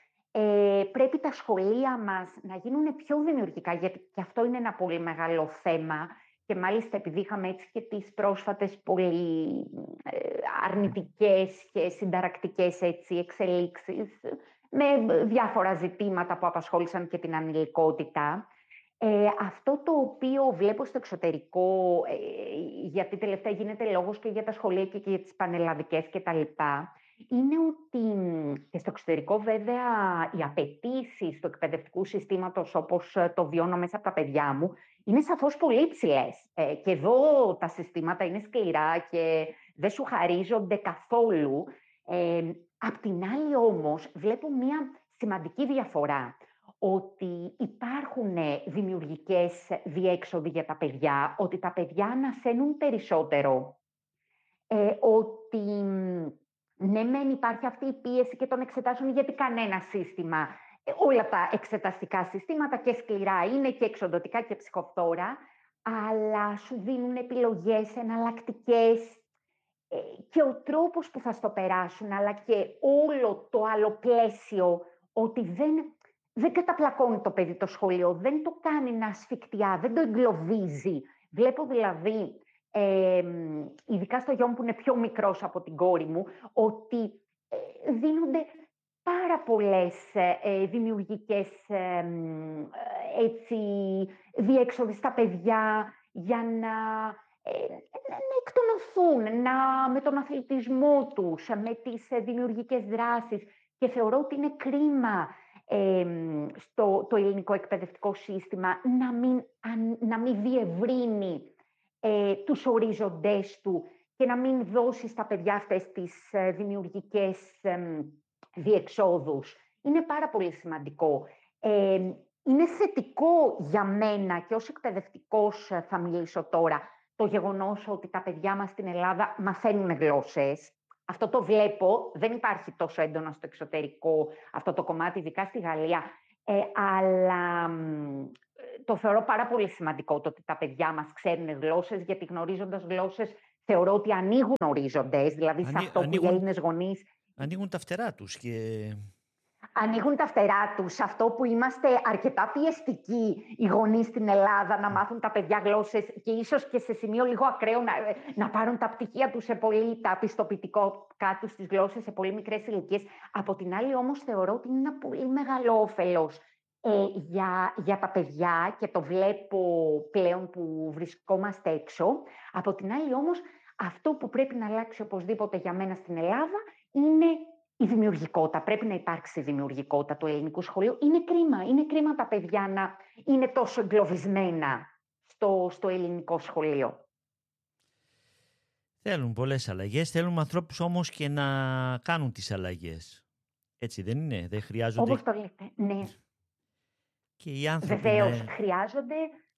Ε, πρέπει τα σχολεία μας να γίνουν πιο δημιουργικά, γιατί και αυτό είναι ένα πολύ μεγάλο θέμα. Και μάλιστα επειδή είχαμε έτσι και τις πρόσφατες πολύ ε, αρνητικές και συνταρακτικές έτσι, εξελίξεις με διάφορα ζητήματα που απασχόλησαν και την ανηλικότητα. Ε, αυτό το οποίο βλέπω στο εξωτερικό, ε, γιατί τελευταία γίνεται λόγος και για τα σχολεία και, και για τις πανελλαδικές και τα λοιπά, είναι ότι και στο εξωτερικό βέβαια οι απαιτήσεις του εκπαιδευτικού συστήματος όπως το βιώνω μέσα από τα παιδιά μου είναι σαφώς πολύ υψηλές. Ε, και εδώ τα συστήματα είναι σκληρά και δεν σου χαρίζονται καθόλου. Ε, απ' την άλλη όμως βλέπω μια σημαντική διαφορά. Ότι υπάρχουν δημιουργικές διέξοδοι για τα παιδιά, ότι τα παιδιά ανασένουν περισσότερο, ε, ότι ναι μεν υπάρχει αυτή η πίεση και των εξετάσεων γιατί κανένα σύστημα, ε, όλα τα εξεταστικά συστήματα και σκληρά είναι και εξοντωτικά και ψυχοφθόρα, αλλά σου δίνουν επιλογές εναλλακτικές ε, και ο τρόπος που θα στο περάσουν, αλλά και όλο το άλλο πλαίσιο, ότι δεν... Δεν καταπλακώνει το παιδί το σχολείο, δεν το κάνει να ασφικτιά, δεν το εγκλωβίζει. Βλέπω δηλαδή, ε, ειδικά στο γιο μου που είναι πιο μικρός από την κόρη μου, ότι ε, δίνονται πάρα πολλές ε, δημιουργικές ε, έτσι, διέξοδοι στα παιδιά για να, ε, να εκτονωθούν, να, με τον αθλητισμό τους, με τις ε, δημιουργικές δράσεις. Και θεωρώ ότι είναι κρίμα Ε, στο το ελληνικό εκπαιδευτικό σύστημα να μην, αν, να μην διευρύνει ε, τους ορίζοντές του και να μην δώσει στα παιδιά αυτές τις ε, δημιουργικές ε, διεξόδους. Είναι πάρα πολύ σημαντικό. Ε, είναι θετικό για μένα και ως εκπαιδευτικός θα μιλήσω τώρα το γεγονός ότι τα παιδιά μας στην Ελλάδα μαθαίνουν γλώσσες. Αυτό το βλέπω, δεν υπάρχει τόσο έντονα στο εξωτερικό αυτό το κομμάτι, ειδικά στη Γαλλία. Ε, αλλά το θεωρώ πάρα πολύ σημαντικό το ότι τα παιδιά μας ξέρουν γλώσσες, γιατί γνωρίζοντας γλώσσες θεωρώ ότι ανοίγουν ορίζοντες, δηλαδή σε
Ανοί,
αυτό
ανοίγουν,
που οι Έλληνες γονείς...
Ανοίγουν τα φτερά τους και...
Ανοίγουν τα φτερά τους σε αυτό που είμαστε αρκετά πιεστικοί οι γονείς στην Ελλάδα να μάθουν τα παιδιά γλώσσες και ίσως και σε σημείο λίγο ακραίο να, να πάρουν τα πτυχία τους σε πολύ, τα πιστοποιητικά τους στις γλώσσες σε πολύ μικρές ηλικίες. Από την άλλη όμως θεωρώ ότι είναι ένα πολύ μεγάλο όφελος ε, για, για τα παιδιά και το βλέπω πλέον που βρισκόμαστε έξω. Από την άλλη όμως αυτό που πρέπει να αλλάξει οπωσδήποτε για μένα στην Ελλάδα είναι η δημιουργικότητα. Πρέπει να υπάρξει δημιουργικότητα του ελληνικού σχολείου. Είναι κρίμα. Είναι κρίμα τα παιδιά να είναι τόσο εγκλωβισμένα στο, στο ελληνικό σχολείο.
Θέλουν πολλές αλλαγές. Θέλουν ανθρώπους όμως και να κάνουν τις αλλαγές. Έτσι δεν είναι? Δεν χρειάζονται...
Όπως το λέτε, ναι.
Και οι άνθρωποι...
Βεβαίως,
να...
χρειάζονται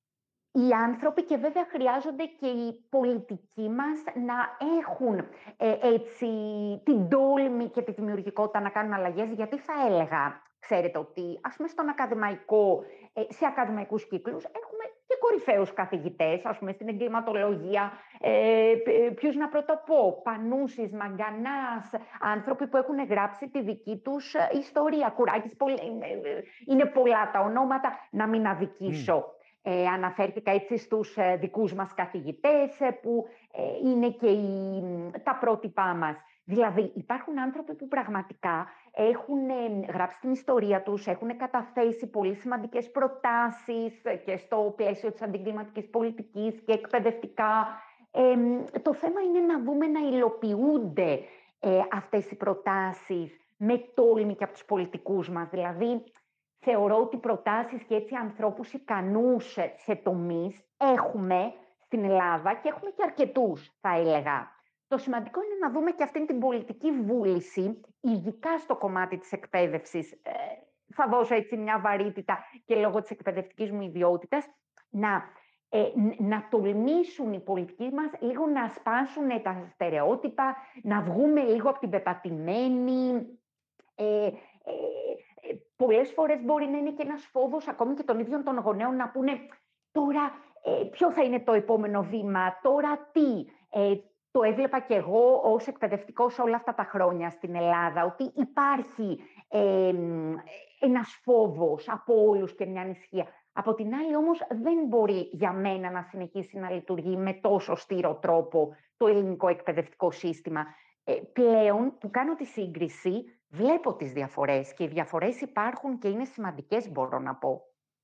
οι άνθρωποι και βέβαια χρειάζονται και οι πολιτικοί μας να έχουν ε, έτσι την τόλμη και τη δημιουργικότητα να κάνουν αλλαγές, γιατί θα έλεγα, ξέρετε ότι ας πούμε στον ακαδημαϊκό, ε, σε ακαδημαϊκούς κύκλους έχουμε και κορυφαίους καθηγητές, ας πούμε στην εγκληματολογία, ε, ποιους να πρωτοπώ, Πανούσης, Μαγκανάς, άνθρωποι που έχουν γράψει τη δική τους ιστορία, Κουράκης, είναι πολλά τα ονόματα, να μην αδικήσω. Mm. Ε, αναφέρθηκα έτσι στους ε, δικούς μας καθηγητές ε, που ε, είναι και οι, τα πρότυπά μας. Δηλαδή υπάρχουν άνθρωποι που πραγματικά έχουν ε, γράψει την ιστορία τους, έχουν καταθέσει πολύ σημαντικές προτάσεις ε, και στο πλαίσιο της αντιγκληματικής πολιτικής και εκπαιδευτικά. Ε, το θέμα είναι να δούμε να υλοποιούνται ε, αυτές οι προτάσεις με τόλμη και από τους πολιτικούς μας. Δηλαδή θεωρώ ότι προτάσεις και έτσι ανθρώπους ικανούς σε τομείς έχουμε στην Ελλάδα και έχουμε και αρκετούς, θα έλεγα. Το σημαντικό είναι να δούμε και αυτήν την πολιτική βούληση, ειδικά στο κομμάτι της εκπαίδευσης. Ε, θα δώσω έτσι μια βαρύτητα και λόγω της εκπαιδευτικής μου ιδιότητας, να, ε, να τολμήσουν οι πολιτικοί μας λίγο να σπάσουν τα στερεότυπα, να βγούμε λίγο από την πεπατημένη... Ε, ε, Πολλές φορές μπορεί να είναι και ένας φόβος ακόμη και των ίδιων των γονέων να πούνε τώρα ε, ποιο θα είναι το επόμενο βήμα, τώρα τι. Ε, το έβλεπα και εγώ ως εκπαιδευτικός όλα αυτά τα χρόνια στην Ελλάδα, ότι υπάρχει ε, ένας φόβος από όλους και μια ανησυχία. Από την άλλη όμως δεν μπορεί για μένα να συνεχίσει να λειτουργεί με τόσο στήρο τρόπο το ελληνικό εκπαιδευτικό σύστημα. Ε, πλέον που κάνω τη σύγκριση βλέπω τις διαφορές και οι διαφορές υπάρχουν και είναι σημαντικές, μπορώ να πω.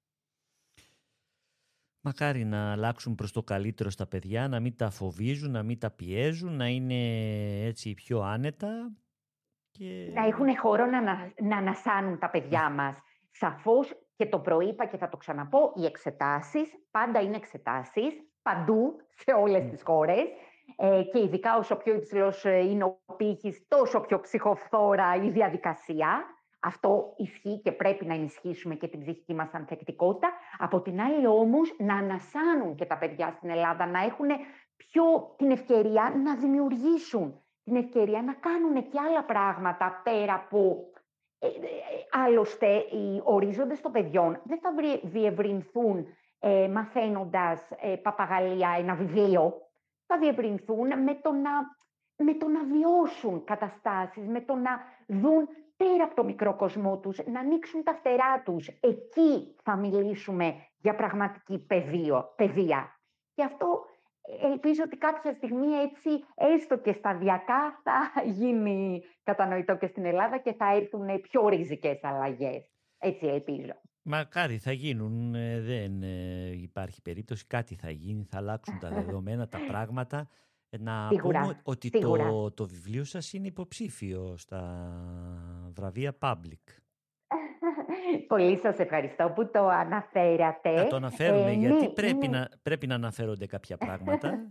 Μακάρι να αλλάξουν προς το καλύτερο στα παιδιά, να μην τα φοβίζουν, να μην τα πιέζουν, να είναι έτσι πιο άνετα. Και...
Να έχουν χώρο να, να ανασάνουν τα παιδιά μας. Σαφώς και το προείπα και θα το ξαναπώ, οι εξετάσεις πάντα είναι εξετάσεις, παντού, σε όλες mm. τις χώρες. Ε, και ειδικά όσο πιο υψηλός είναι ο πύχης, τόσο πιο ψυχοφθόρα η διαδικασία. Αυτό ισχύει και πρέπει να ενισχύσουμε και την ψυχική μας ανθεκτικότητα. Από την άλλη όμως να ανασάνουν και τα παιδιά στην Ελλάδα, να έχουν πιο την ευκαιρία να δημιουργήσουν, την ευκαιρία να κάνουν και άλλα πράγματα πέρα από... Ε, ε, άλλωστε οι ορίζοντες των παιδιών δεν θα διευρυνθούν ε, μαθαίνοντας ε, παπαγαλία ένα βιβλίο. Θα διευρυνθούν με το, να, με το να βιώσουν καταστάσεις, με το να δουν πέρα από το μικρό κοσμό τους, να ανοίξουν τα φτερά τους. Εκεί θα μιλήσουμε για πραγματική παιδείο, παιδεία. Και αυτό ελπίζω ότι κάποια στιγμή έτσι, έστω και σταδιακά, θα γίνει κατανοητό και στην Ελλάδα και θα έρθουν πιο ριζικές αλλαγές. Έτσι ελπίζω.
Μακάρι θα γίνουν, δεν υπάρχει περίπτωση, κάτι θα γίνει, θα αλλάξουν τα δεδομένα, τα πράγματα. Να
σίγουρα,
πούμε ότι το, το βιβλίο σας είναι υποψήφιο στα βραβεία Public.
Πολύ σας ευχαριστώ που το αναφέρατε.
Να το αναφέρουμε, ε, γιατί
ναι,
πρέπει,
είναι...
να, πρέπει να αναφέρονται κάποια πράγματα.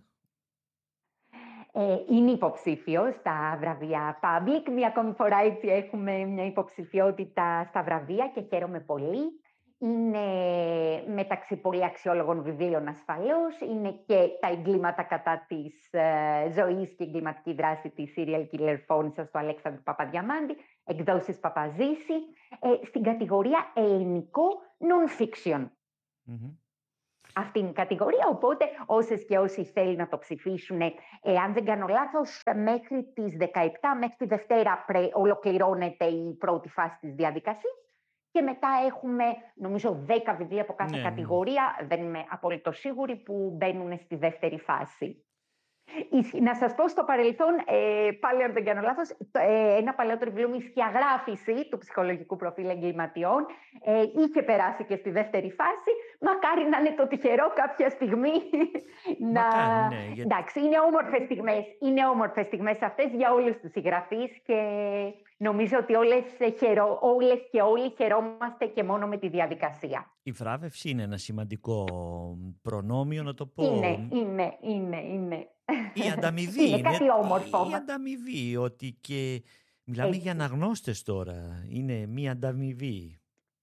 Ε, είναι υποψήφιο στα βραβεία Public. Μια ακόμη φορά έτσι έχουμε μια υποψηφιότητα στα βραβεία και χαίρομαι πολύ. Είναι μεταξύ πολύ αξιόλογων βιβλίων ασφαλώς. Είναι και τα εγκλήματα κατά της ε, ζωής και εγκληματική δράση της serial killer φόνισσας του Αλέξανδρου Παπαδιαμάντη. εκδόσεις Παπαζήση, ε, στην κατηγορία ελληνικό non-fiction.
Mm-hmm.
Αυτή είναι η κατηγορία, οπότε όσες και όσοι θέλουν να το ψηφίσουν, ε, αν δεν κάνω λάθος, μέχρι τις δεκαεπτά, μέχρι τη Δευτέρα πρέ, ολοκληρώνεται η πρώτη φάση της διαδικασίας και μετά έχουμε, νομίζω, δέκα βιβλία από κάθε
ναι,
κατηγορία, ναι. Δεν είμαι απολύτως σίγουρη, που μπαίνουν στη δεύτερη φάση. Να σας πω στο παρελθόν, ε, πάλι αν δεν κάνω λάθος, ε, ένα παλαιότερο βιβλίο μου, η σκιαγράφηση του ψυχολογικού προφίλ εγκληματιών, ε, είχε περάσει και στη δεύτερη φάση. Μακάρι να είναι το τυχερό κάποια στιγμή.
Μακάρι,
να...
ναι, γιατί...
Εντάξει, είναι όμορφες στιγμές, είναι όμορφες στιγμές αυτές για όλους τους συγγραφείς και νομίζω ότι όλες, χαιρό, όλες και όλοι χαιρόμαστε και μόνο με τη διαδικασία.
Η βράβευση είναι ένα σημαντικό προνόμιο, να το πω.
Είναι, είναι, είναι, είναι.
Η ανταμοιβή
είναι,
είναι
κάτι όμορφο.
Η ανταμοιβή, ότι και μιλάμε Έτσι. για αναγνώστες τώρα. Είναι μία ανταμοιβή.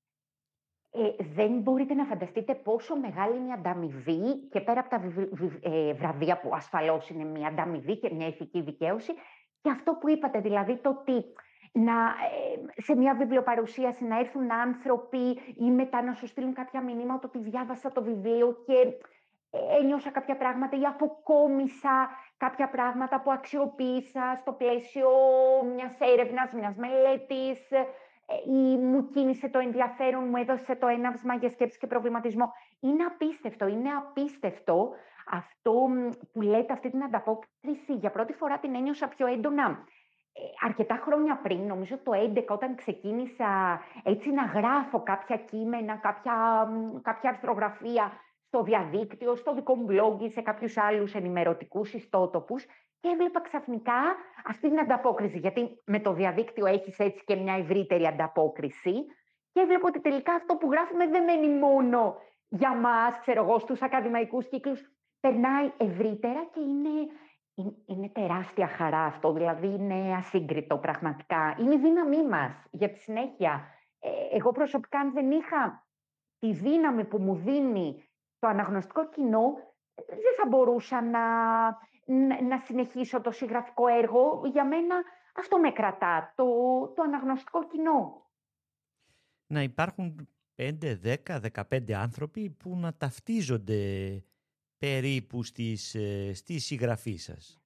Ε, δεν μπορείτε να φανταστείτε πόσο μεγάλη είναι η ανταμοιβή και πέρα από τα βι, βι, ε, βραβεία που ασφαλώς είναι μια ανταμοιβή και μια ηθική δικαίωση, και αυτό που είπατε, δηλαδή το ότι να, ε, σε μια βιβλιοπαρουσίαση να έρθουν άνθρωποι ή μετά να σου στείλουν κάποια μηνύματα ότι διάβασα το βιβλίο και ε, ένιωσα κάποια πράγματα ή αποκόμισα κάποια πράγματα που αξιοποίησα στο πλαίσιο μιας έρευνας, μιας μελέτης, ή μου κίνησε το ενδιαφέρον, μου έδωσε το έναυσμα για σκέψη και προβληματισμό. Είναι απίστευτο, είναι απίστευτο αυτό που λέτε, αυτή την ανταπόκριση. Για πρώτη φορά την ένιωσα πιο έντονα ε, αρκετά χρόνια πριν, νομίζω το έντεκα, όταν ξεκίνησα έτσι να γράφω κάποια κείμενα, κάποια, κάποια αρθρογραφία στο διαδίκτυο, στο δικό μου blog ή σε κάποιους άλλους ενημερωτικούς ιστότοπους, και έβλεπα ξαφνικά αυτή την ανταπόκριση, γιατί με το διαδίκτυο έχεις έτσι και μια ευρύτερη ανταπόκριση, και έβλεπα ότι τελικά αυτό που γράφουμε δεν μένει μόνο για μας, ξέρω εγώ, στους ακαδημαϊκούς κύκλους, περνάει ευρύτερα και είναι, είναι, είναι τεράστια χαρά αυτό, δηλαδή είναι ασύγκριτο πραγματικά. Είναι η δύναμή μας για τη συνέχεια. Ε, εγώ προσωπικά, αν δεν είχα τη δύναμη που μου δίνει το αναγνωστικό κοινό, δεν θα μπορούσα να, να συνεχίσω το συγγραφικό έργο. Για μένα αυτό με κρατά, το, το αναγνωστικό κοινό.
Να υπάρχουν πέντε, δέκα, δεκαπέντε άνθρωποι που να ταυτίζονται περίπου στις, στη συγγραφή σας.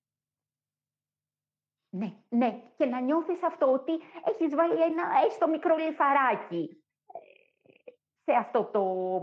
Ναι, ναι, και να νιώθεις αυτό, ότι έχεις βάλει ένα έστω μικρό λιθαράκι σε αυτό το,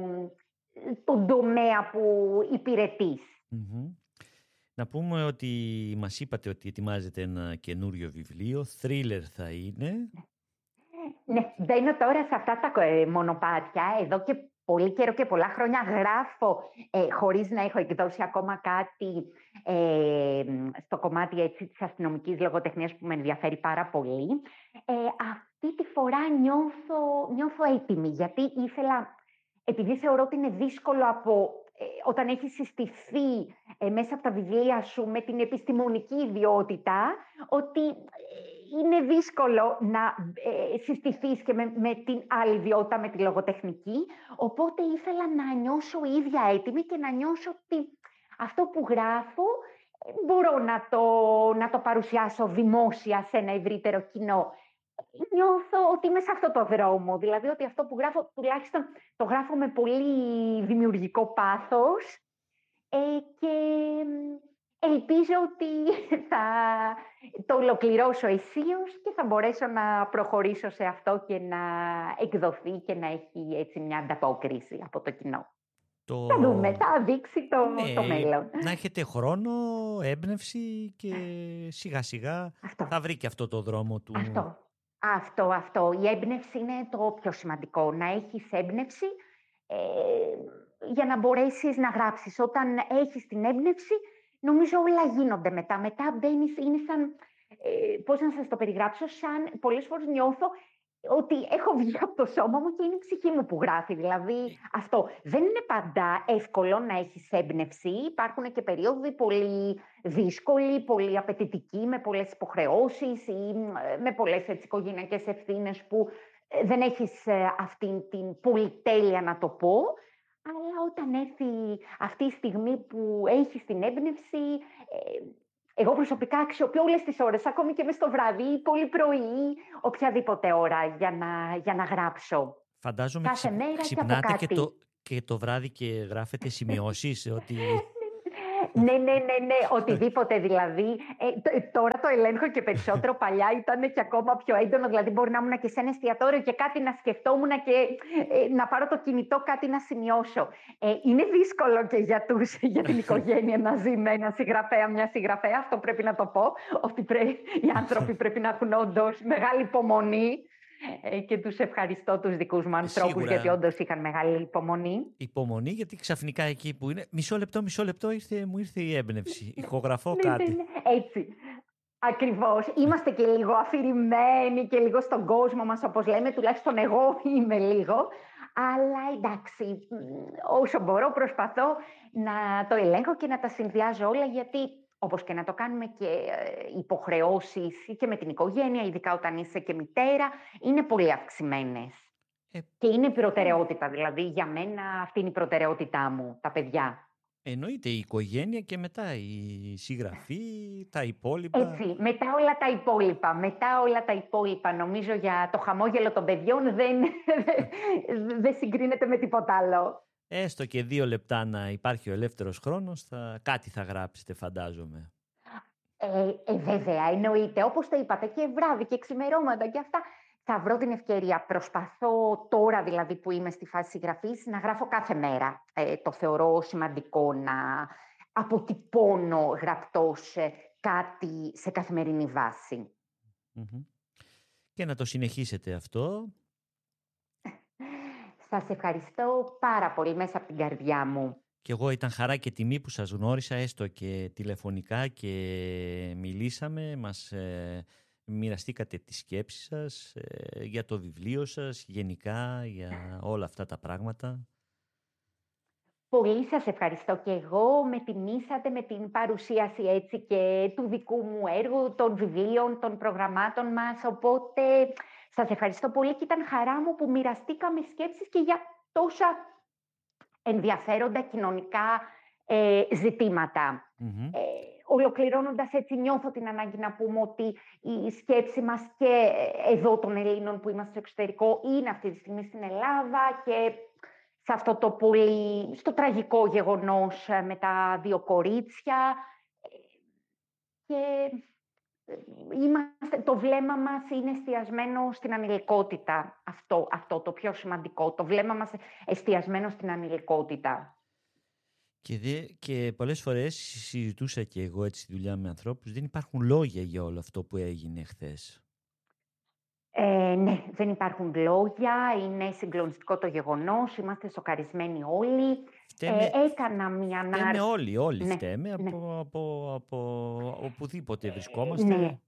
το τομέα που υπηρετείς.
Mm-hmm. Να πούμε ότι μας είπατε ότι ετοιμάζετε ένα καινούριο βιβλίο, θρίλερ θα είναι.
Ναι, μπαίνω τώρα σε αυτά τα ε, μονοπάτια, εδώ και πολύ καιρό και πολλά χρόνια γράφω, ε, χωρίς να έχω εκδώσει ακόμα κάτι ε, στο κομμάτι έτσι, της αστυνομικής λογοτεχνίας που με ενδιαφέρει πάρα πολύ. Ε, αυτή τη φορά νιώθω, νιώθω έτοιμη, γιατί ήθελα, επειδή θεωρώ ότι είναι δύσκολο από, ε, όταν έχει συστηθεί ε, μέσα από τα βιβλία σου με την επιστημονική ιδιότητα, ότι ε, είναι δύσκολο να ε, συστηθείς και με, με την άλλη ιδιότητα, με τη λογοτεχνική. Οπότε ήθελα να νιώσω ίδια έτοιμη και να νιώσω ότι αυτό που γράφω ε, μπορώ να το, να το παρουσιάσω δημόσια σε ένα ευρύτερο κοινό. Νιώθω ότι είμαι σε αυτό το δρόμο, δηλαδή ότι αυτό που γράφω τουλάχιστον το γράφω με πολύ δημιουργικό πάθος ε, και ελπίζω ότι θα το ολοκληρώσω αισίως και θα μπορέσω να προχωρήσω σε αυτό και να εκδοθεί και να έχει έτσι μια ανταπόκριση από το κοινό. Το... Θα δούμε, θα δείξει το,
ναι,
το μέλλον.
Να έχετε χρόνο, έμπνευση και σιγά σιγά αυτό. Θα βρει και αυτό το δρόμο του.
Αυτό. Αυτό, αυτό. Η έμπνευση είναι το πιο σημαντικό. Να έχεις έμπνευση ε, για να μπορέσεις να γράψεις. Όταν έχεις την έμπνευση, νομίζω όλα γίνονται μετά. Μετά μπαίνεις, είναι σαν, ε, πώς να σας το περιγράψω, σαν πολλές φορές νιώθω ότι έχω βγει από το σώμα μου και είναι η ψυχή μου που γράφει. Δηλαδή αυτό δεν είναι πάντα εύκολο να έχεις έμπνευση. Υπάρχουν και περίοδοι πολύ δύσκολοι, πολύ απαιτητικοί, με πολλές υποχρεώσεις ή με πολλές έτσι, οικογενειακές ευθύνες που δεν έχεις αυτή την πολυτέλεια να το πω. Αλλά όταν έρθει αυτή η στιγμή που έχεις την έμπνευση, Εγώ προσωπικά αξιοποιώ όλες τις ώρες, ακόμη και μες το βράδυ ή πολύ πρωί ή οποιαδήποτε ώρα για να, για να γράψω.
Φαντάζομαι
Κάθε
ξυπ,
μέρα και από
ξυπνάτε και
κάτι.
το, και το βράδυ και γράφετε σημειώσεις ότι...
Ναι, ναι, ναι, ναι, οτιδήποτε δηλαδή. Ε, τ- τώρα το ελέγχω και περισσότερο. Παλιά ήταν και ακόμα πιο έντονο. Δηλαδή, μπορεί να ήμουν και σε ένα εστιατόριο και κάτι να σκεφτόμουν και ε, να πάρω το κινητό, κάτι να σημειώσω. Ε, είναι δύσκολο και για, τους, για την οικογένεια να ζει με ένα συγγραφέα, μια συγγραφέα. Αυτό πρέπει να το πω. Ότι πρέ, οι άνθρωποι πρέπει να έχουν όντως μεγάλη υπομονή. Ε, και τους ευχαριστώ τους δικούς μου ανθρώπους,
Σίγουρα.
γιατί όντως είχαν μεγάλη υπομονή.
Υπομονή, γιατί ξαφνικά εκεί που είναι. Μισό λεπτό, μισό λεπτό ήρθε, μου ήρθε η έμπνευση. Ηχογραφώ
Ναι,
κάτι.
ναι, ναι. Έτσι. Ακριβώς. Είμαστε και λίγο αφηρημένοι και λίγο στον κόσμο μας, όπως λέμε, τουλάχιστον εγώ είμαι λίγο. Αλλά εντάξει, όσο μπορώ προσπαθώ να το ελέγχω και να τα συνδυάζω όλα, γιατί όπως και να το κάνουμε και υποχρεώσεις και με την οικογένεια, ειδικά όταν είσαι και μητέρα, είναι πολύ αυξημένες. Ε, και είναι προτεραιότητα, δηλαδή για μένα αυτή είναι η προτεραιότητά μου, τα παιδιά.
Εννοείται η οικογένεια και μετά η συγγραφή, τα υπόλοιπα.
Έτσι, μετά όλα τα υπόλοιπα. Μετά όλα τα υπόλοιπα. Νομίζω για το χαμόγελο των παιδιών δεν, δεν συγκρίνεται με τίποτα άλλο.
Έστω και δύο λεπτά να υπάρχει ο ελεύθερος χρόνος, θα, κάτι θα γράψετε φαντάζομαι.
Ε, ε, βέβαια, εννοείται. Όπως το είπατε, και βράδυ και ξημερώματα και αυτά. Θα βρω την ευκαιρία. Προσπαθώ τώρα, δηλαδή που είμαι στη φάση συγγραφής, να γράφω κάθε μέρα. Ε, το θεωρώ σημαντικό να αποτυπώνω γραπτός κάτι σε καθημερινή βάση.
Mm-hmm. Και να το συνεχίσετε αυτό.
Σας ευχαριστώ πάρα πολύ μέσα από την καρδιά μου.
Και εγώ ήταν χαρά και τιμή που σας γνώρισα, έστω και τηλεφωνικά, και μιλήσαμε, μας ε, μοιραστήκατε τις σκέψεις σας ε, για το βιβλίο σας, γενικά για όλα αυτά τα πράγματα.
Πολύ σας ευχαριστώ και εγώ. Με τιμήσατε με την παρουσίαση έτσι και του δικού μου έργου, των βιβλίων, των προγραμμάτων μας. Οπότε σας ευχαριστώ πολύ και ήταν χαρά μου που μοιραστήκαμε σκέψεις και για τόσα ενδιαφέροντα κοινωνικά ε, ζητήματα.
Mm-hmm.
Ε, ολοκληρώνοντας έτσι, νιώθω την ανάγκη να πούμε ότι η σκέψη μας και εδώ των Ελλήνων που είμαστε στο εξωτερικό είναι αυτή τη στιγμή στην Ελλάδα και σε αυτό το πολύ, στο τραγικό γεγονός με τα δύο κορίτσια. Και είμαστε, το βλέμμα μας είναι εστιασμένο στην ανηλικότητα. Αυτό, αυτό το πιο σημαντικό. Το βλέμμα μας εστιασμένο στην ανηλικότητα.
Και, δε, και πολλές φορές συζητούσα και εγώ έτσι τη δουλειά με ανθρώπους, δεν υπάρχουν λόγια για όλο αυτό που έγινε χθες.
Ε, ναι, δεν υπάρχουν λόγια, είναι συγκλονιστικό το γεγονός, είμαστε σοκαρισμένοι όλοι.
Φταίμε,
ε, έκανα μια ανάρτηση.
Φταίμε όλοι, όλοι
ναι,
φταίμε
ναι.
από, από, από οπουδήποτε βρισκόμαστε.
Ναι. Ε,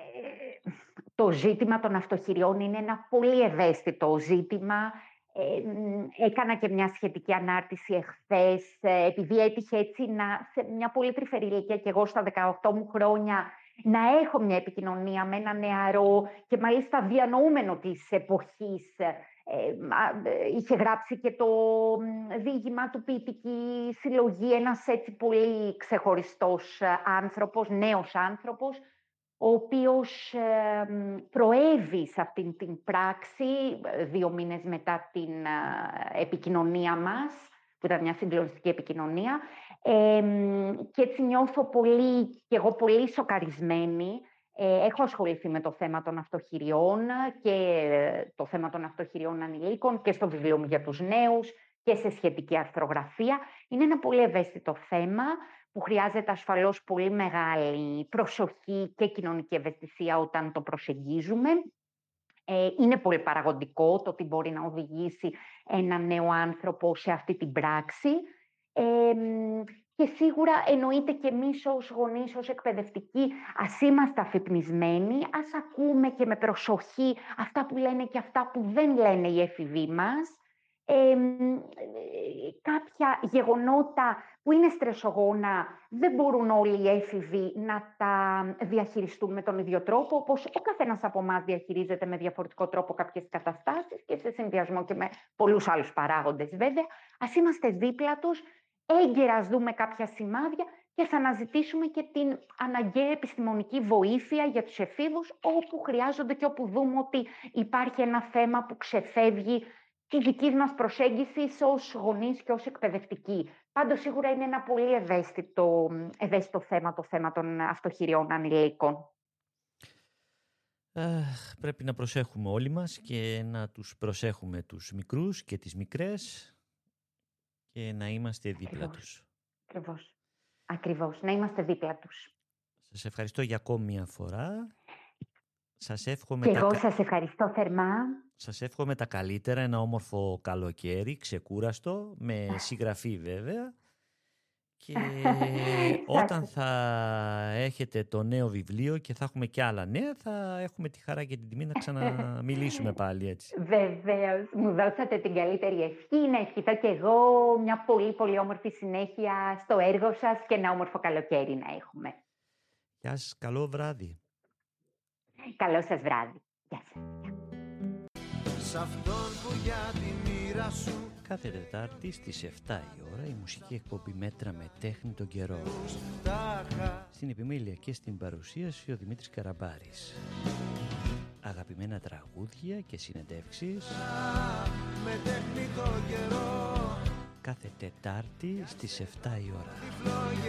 το ζήτημα των αυτοχειριών είναι ένα πολύ ευαίσθητο ζήτημα. Ε, έκανα και μια σχετική ανάρτηση εχθές, ε, επειδή έτυχε έτσι να, σε μια πολύ τρυφερή ηλικία και εγώ στα δεκαοκτώ μου χρόνια, να έχω μια επικοινωνία με ένα νεαρό και μάλιστα διανοούμενο της εποχής. Ε, είχε γράψει και το διήγημά του ποιητική συλλογή, ένας έτσι πολύ ξεχωριστός άνθρωπος, νέος άνθρωπος, ο οποίος ε, προέβη σε αυτήν την πράξη δύο μήνες μετά την ε, επικοινωνία μας, που ήταν μια συγκλονιστική επικοινωνία. Ε, και έτσι νιώθω πολύ, και εγώ πολύ σοκαρισμένη. Ε, έχω ασχοληθεί με το θέμα των αυτοχειριών και το θέμα των αυτοχειριών ανηλίκων και στο βιβλίο μου για τους νέους και σε σχετική αρθρογραφία. Είναι ένα πολύ ευαίσθητο θέμα που χρειάζεται ασφαλώς πολύ μεγάλη προσοχή και κοινωνική ευαισθησία όταν το προσεγγίζουμε. Ε, είναι πολύ παραγωγικό το ότι μπορεί να οδηγήσει ένα νέο άνθρωπο σε αυτή την πράξη. Ε, και σίγουρα εννοείται και εμείς ως γονείς, ως εκπαιδευτικοί, ας είμαστε αφυπνισμένοι, ας ακούμε και με προσοχή αυτά που λένε και αυτά που δεν λένε οι έφηβοι μας. Ε, κάποια γεγονότα που είναι στρεσογόνα δεν μπορούν όλοι οι έφηβοι να τα διαχειριστούν με τον ίδιο τρόπο, όπως ο καθένας από εμάς διαχειρίζεται με διαφορετικό τρόπο κάποιες καταστάσεις και σε συνδυασμό και με πολλούς άλλους παράγοντες βέβαια. Ας είμαστε δίπλα τους, έγκαιρα ας δούμε κάποια σημάδια και θα αναζητήσουμε και την αναγκαία επιστημονική βοήθεια για τους εφήβους όπου χρειάζονται και όπου δούμε ότι υπάρχει ένα θέμα που ξεφεύγει τη δική μας προσέγγιση ως γονείς και ως εκπαιδευτικοί. Πάντως σίγουρα είναι ένα πολύ ευαίσθητο, ευαίσθητο θέμα το θέμα των αυτοχειριών ανηλίκων.
Αχ, πρέπει να προσέχουμε όλοι μας και να τους προσέχουμε τους μικρούς και τις μικρές και να είμαστε δίπλα
Ακριβώς.
τους.
Ακριβώς. Ακριβώς. Να είμαστε δίπλα τους.
Σας ευχαριστώ για ακόμη μια φορά. Σας εύχομαι,
Και
τα...
εγώ σας ευχαριστώ θερμά.
σας εύχομαι τα καλύτερα, ένα όμορφο καλοκαίρι, ξεκούραστο, με συγγραφή βέβαια. Και όταν θα έχετε το νέο βιβλίο και θα έχουμε και άλλα νέα, θα έχουμε τη χαρά και την τιμή να ξαναμιλήσουμε πάλι, έτσι.
Βεβαίως, μου δώσατε την καλύτερη ευχή. Να ευχηθώ και εγώ μια πολύ πολύ όμορφη συνέχεια στο έργο σας και ένα όμορφο καλοκαίρι να έχουμε.
Γεια σας, καλό βράδυ.
Καλό σας βράδυ. Γεια σας.
Σ' αυτόν που για τη μοίρα σου
Κάθε Τετάρτη στις επτά η ώρα η μουσική εκπομπή Μέτρα με τέχνη τον καιρό. Στην επιμέλεια και στην παρουσίαση ο Δημήτρης Καραμπάρης. Αγαπημένα τραγούδια και συνεντεύξεις
με τέχνη τον καιρό.
κάθε Τετάρτη στις επτά η ώρα.